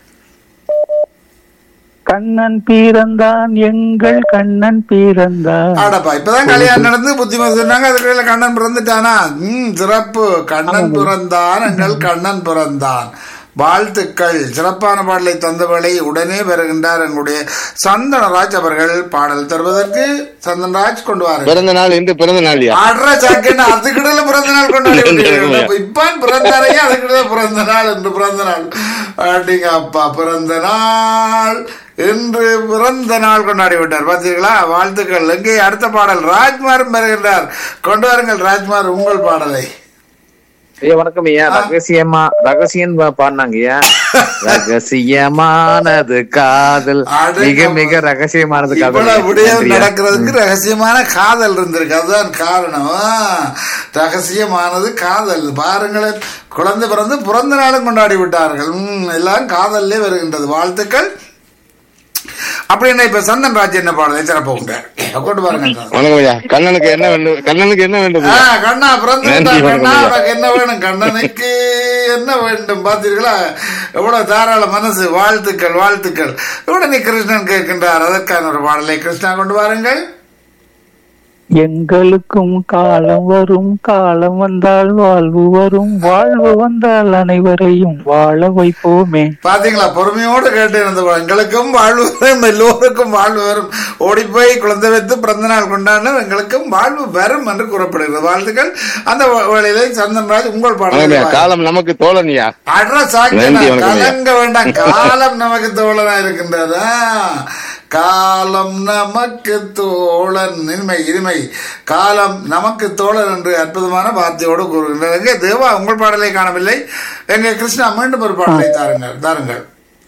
கண்ணன் பிறந்தான் எங்கள் கண்ணன் பிறந்தான். ஆடப்பா, இப்பதான் கல்யாணம் நடந்து புத்திமதி சொன்னாங்க. அதுக்குள்ள கண்ணன் பிறந்துட்டானா? சிறப்பு. கண்ணன் பிறந்தான், எங்கள் கண்ணன் பிறந்தான். வாழ்த்துக்கள். சிறப்பான பாடலை தந்தவளை உடனே வருகின்றார் எங்களுடைய சந்தனராஜ் அவர்கள் பாடல் தருவதற்கு. சந்தனராஜ் கொண்டு வாரு. பிறந்த நாள் இன்று பிறந்த நாள். அதுக்கிட்ட பிறந்த நாள் கொண்டாடி இப்பான் பிறந்தாரையா, அதுக்கிட்ட பிறந்த நாள் என்று பிறந்த நாள் அப்படிங்க. அப்பா பிறந்த நாள் என்று பிறந்த நாள் கொண்டாடி விட்டார். பார்த்தீர்களா? வாழ்த்துக்கள். எங்கே அடுத்த பாடல் ராஜ்குமாரும் வருகின்றார். கொண்டு வாருங்கள் ராஜ்குமார் உங்கள் பாடலை. ஐயா வணக்கம் ஐயா. ரகசியம் பாடினாங்க ஐயா. ரகசியமானது காதல், மிக மிக ரகசியமானது காதல். விடயம் நடக்கிறதுக்கு ரகசியமான காதல் இருந்திருக்கு. அதுதான் காரணம். ரகசியமானது காதல். பாருங்களேன், குழந்தை பிறந்த நாளும் கொண்டாடி விட்டார்கள். எல்லாம் காதல்லே வருகின்றது. வாழ்த்துக்கள். அப்படின்னா இப்ப சந்தன் ராஜ் என்ன பாடலை திறப்போகிறார். கொண்டு பாருங்க. கண்ணனுக்கு என்ன வேண்டும்? கண்ணனுக்கு என்ன வேண்டும்? கண்ணா பிறந்த கண்ணா, உனக்கு என்ன வேணும்? கண்ணனுக்கு என்ன வேண்டும்? பார்த்தீர்களா எவ்வளவு தாராள மனசு. வாழ்த்துக்கள் வாழ்த்துக்கள். உடனே கிருஷ்ணன் கேட்கின்றார். அதற்கான ஒரு பாடலை கிருஷ்ணா கொண்டு வாருங்கள். எங்களுக்கும் காலம் வரும், காலம் வந்தால் வாழ்வு வரும், வாழ்வு வந்தால் அனைவரையும் வாழ வைப்போமே. பாத்தீங்களா, பொறுமையோடு கேட்டு எங்களுக்கும் வாழ்வு வரும், எல்லோருக்கும் வாழ்வு வரும், ஓடி போய் குழந்தை வைத்து பிறந்த நாள் கொண்டாட எங்களுக்கும் வாழ்வு வரும் என்று கூறப்படுகிறது. வாழ்த்துக்கள். அந்த வேளையிலே சந்தன்ராஜ் உங்கள் பாடல் காலம் நமக்கு தோழனியா கலங்க வேண்டாம், காலம் நமக்கு தோழனா இருக்கின்றதா, காலம் நமக்கு தோழன், இனிமை இனிமை, காலம் நமக்கு தோழன் என்று அற்புதமான வார்த்தையோடு கூறுகின்றார். எங்கே தேவா உங்கள் பாடலை காணவில்லை, எங்கே கிருஷ்ணா மீண்டும் ஒரு பாடலை தாருங்கள்.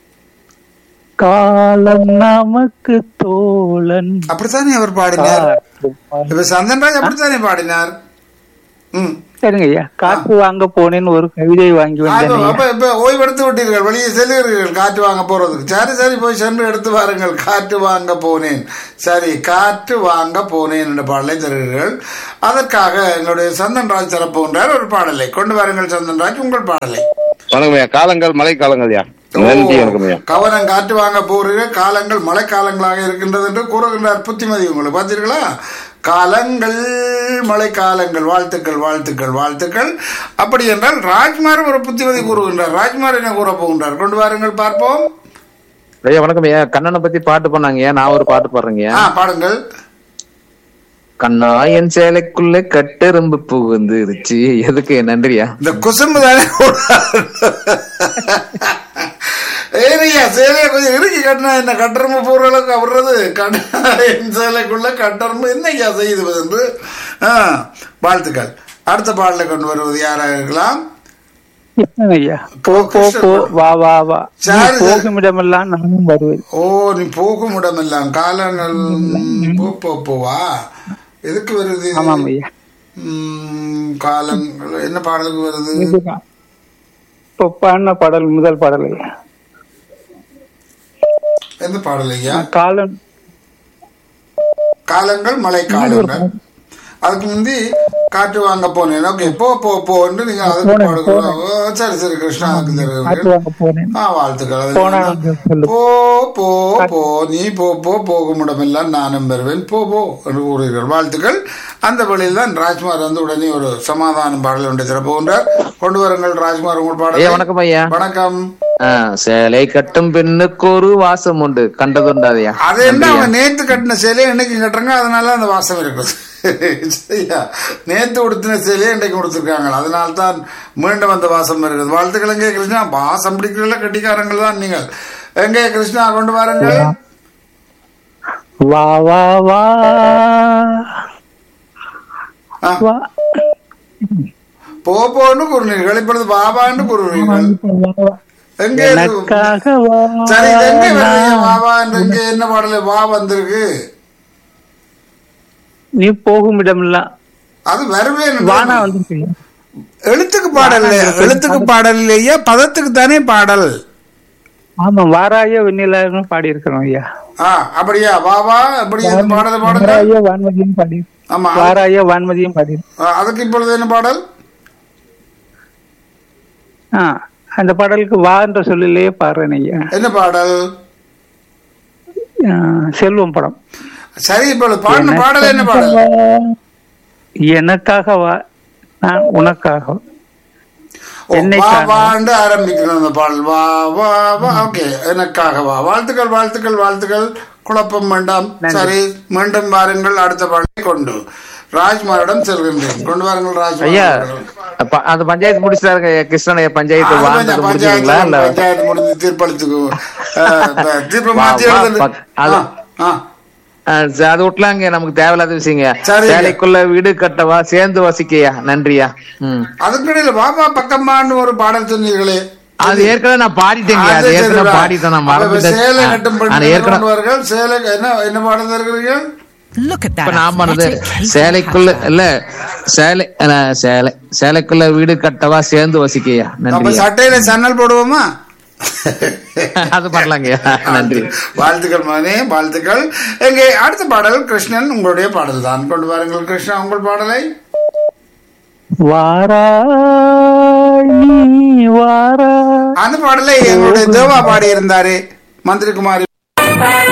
காலம் நமக்கு தோழன், அப்படித்தானே அவர் பாடினார். இப்ப சந்தன்ராஜ் அப்படித்தானே பாடினார். சரிங்க ஐயா. காற்று வாங்க போனேன்னு ஒரு கவிதை வாங்கி வந்தேன். அப்ப இப்ப ஓய்வெடுத்து விட்டீர்கள், வெளியே செல்லுகிறீர்கள் காற்று வாங்க போறதுக்கு. சரி சரி, போய் சென்று எடுத்து வாருங்கள். காற்று வாங்க போனேன், சரி, காற்று வாங்க போனேன் என்ற பாடலை தருகிறீர்கள். அதற்காக எங்களுடைய சந்தன்ராஜ் தரப்போன்றார் ஒரு பாடலை கொண்டு வாருங்கள். சந்தன்ராஜ் உங்கள் பாடலை. வணக்கம். காலங்கள் மழை காலங்கள்யா. கவனம், காற்று வாங்க போறீர்கள், காலங்கள் மழை காலங்களாக இருக்கின்றது என்று கூறுகின்றார் புத்திமதி. உங்களுக்கு பார்த்தீர்களா, காலங்கள் மழை காலங்கள். வாழ்த்துக்கள் வாழ்த்துக்கள் வாழ்த்துக்கள். அப்படி என்றால் ராஜ்குமார் ஒரு புத்திமதி கூறுகின்றார். ராஜ்குமார் என்ன கூற போகின்றார், கொண்டு வாருங்கள் பார்ப்போம். ஐயா வணக்கம் ஐயா. கண்ணனை பத்தி பாட்டு பண்ணாங்க, நான் ஒரு பாட்டு பாடுறேங்க. பாடுங்கள். கண்ணா என் சேலைக்குள்ள கட்டெரும்பு புகுந்துருச்சு. எதுக்கு? நன்றியா. இந்த குசும்பு தானே ஏரியா சேலையை கொஞ்சம் இறுக்கி கட்டினா என்ன கட்டரம்பு போற அளவுக்கு அவர்றது. என் சேலைக்குள்ள கட்டரம்பு என்னையா செய்யுது என்று. வாழ்த்துக்கள். அடுத்த பாடலை கொண்டு வருவது யாராக இருக்கலாம்? போகுமிடமெல்லாம் நானும் வருவேன். ஓ, நீ போகும் இடமெல்லாம் காலங்கள் போவா. எதுக்கு வருது காலங்கள்? என்ன பாடலுக்கு வருது? பாடின பாடல் முதல் பாடல். எந்த பாடல் ஐயா? காலங்கள் மழை காலங்கள். அதுக்கு முந்தி காற்று வாங்க போனேன். ஓகே, போன்னு நீங்க அதுக்கு பாடுகிறோம். சரி சரி, கிருஷ்ணா வாழ்த்துக்கள். போ நீ போகும் இடமெல்லாம் நானும் வருவேன், போ என்று கூறுகிறீர்கள். வாழ்த்துக்கள். அந்த வழியில் தான் ராஜ்குமார் வந்து உடனே ஒரு சமாதானம் பாடல் ஒன்றை திறப்புகின்றார். கொண்டு வாருங்கள் ராஜ்குமார் உங்கள் பாடல். வணக்கம் ஐயா. வணக்கம். சேலை கட்டும் பெண்ணுக்கு ஒரு வாசம் உண்டு, கண்டதுண்டாதையா? அது என்ன, அவங்க நேத்து கட்டின சேலையை இன்னைக்கு கட்டுறாங்க, அதனால அந்த வாசம் இருக்குது. சரியா, நேத்து உடுத்தின சேலையை இன்றைக்கு கொடுத்துருக்காங்க, அதனால தான் மீண்டும் அந்த வாசம் இருக்குது. வாழ்த்துக்கள். எங்கே கிருஷ்ணா, வாசம் பிடிக்கிறதுல கட்டிக்காரங்கள் தான் நீங்கள். எங்கே கிருஷ்ணா கொண்டு வாருங்கள். வா வா வா போன்னு கூறுனீர்கள், இப்பொழுது பாபான்னு கூறுவீர்கள். எங்கே சரி, எங்கே பாபா எங்க என்ன பாடல வா வந்திருக்கு? நீ போகும் இடமெல்லாம் அது வருவேன். எழுத்துக்கு பாடல், எழுத்துக்கு பாடல் இல்லையா, பதத்துக்கு தானே பாடல். ஆமா, வாராய வெண்ணிலான்னு பாடி இருக்கிறோம் ஐயா. அப்படியா? வாவா அப்படி பாடல பாடல். வான்மதியும் பாடி. ஆமா, வாராய வான்மதியும் பாடி. அதுக்கு இப்பொழுது என்ன பாடல்? அந்த பாடலுக்கு வா என்ற சொல்லிலேயே பாடுறேன் ஐயா. என்ன பாடல்? செல்வம் படம். சரி, இப்பொழுது பாடின பாடல் என்ன பாடல்? எனக்காக வா, நான் உனக்காக. ஆரம்பிக்கணும் அந்த பாடல். வா வா வா. ஓகே, எனக்காக வா. வாழ்த்துக்கள் வாழ்த்துக்கள் வாழ்த்துக்கள். குழப்பம் வேண்டாம். சரி, மீண்டும் வாருங்கள். அடுத்த பாடலை கொண்டு ராஜ்குமாரிடம் செல்கின்றேன். கொண்டு வாருங்கள் ராஜ்குமார். அந்த பஞ்சாயத்து முடிச்சாருங்க கிருஷ்ணனைய. பஞ்சாயத்து பஞ்சாயத்து முடிஞ்சு தீர்ப்பளித்துக்கு தீர்ப்பு மாத்தி அது விட்டலாங்க, நமக்கு தேவையில்லாத விஷயங்க. சேலைக்குள்ள வீடு கட்டவா, சேர்ந்து வசிக்கையா. நன்றியா. அதுக்கிடையில பாபா பக்கம்மான்னு ஒரு பாடல் சொன்னீர்களே, அது ஏற்கனவே நான் பாடிட்டேங்க. அது ஏற்கனவே பாடிட்டேன், நான் மறந்துட்டேன். சேலை கட்டும் சேலை என்ன பாடல் இருக்கிறீர்கள்? நான் பண்ணது சேலைக்குள்ள இல்ல, சேலைக்குள்ள வீடு கட்டவா, சேர்ந்து வசிக்கையா. நன்றி. சட்டையில சன்னல் போடுவோமா? அது பண்ணலாங்க. நன்றி. வாழ்த்துக்கள் மகனே, வாழ்த்துக்கள். எங்கே அடுத்த பாடல் கிருஷ்ணன், உங்களுடைய பாடல் தான். கொண்டு வாருங்கள் கிருஷ்ணா உங்கள் பாடலை. அந்த பாடலை எங்களுடைய தேவா பாடி இருந்தாரு, மந்திரி குமாரி.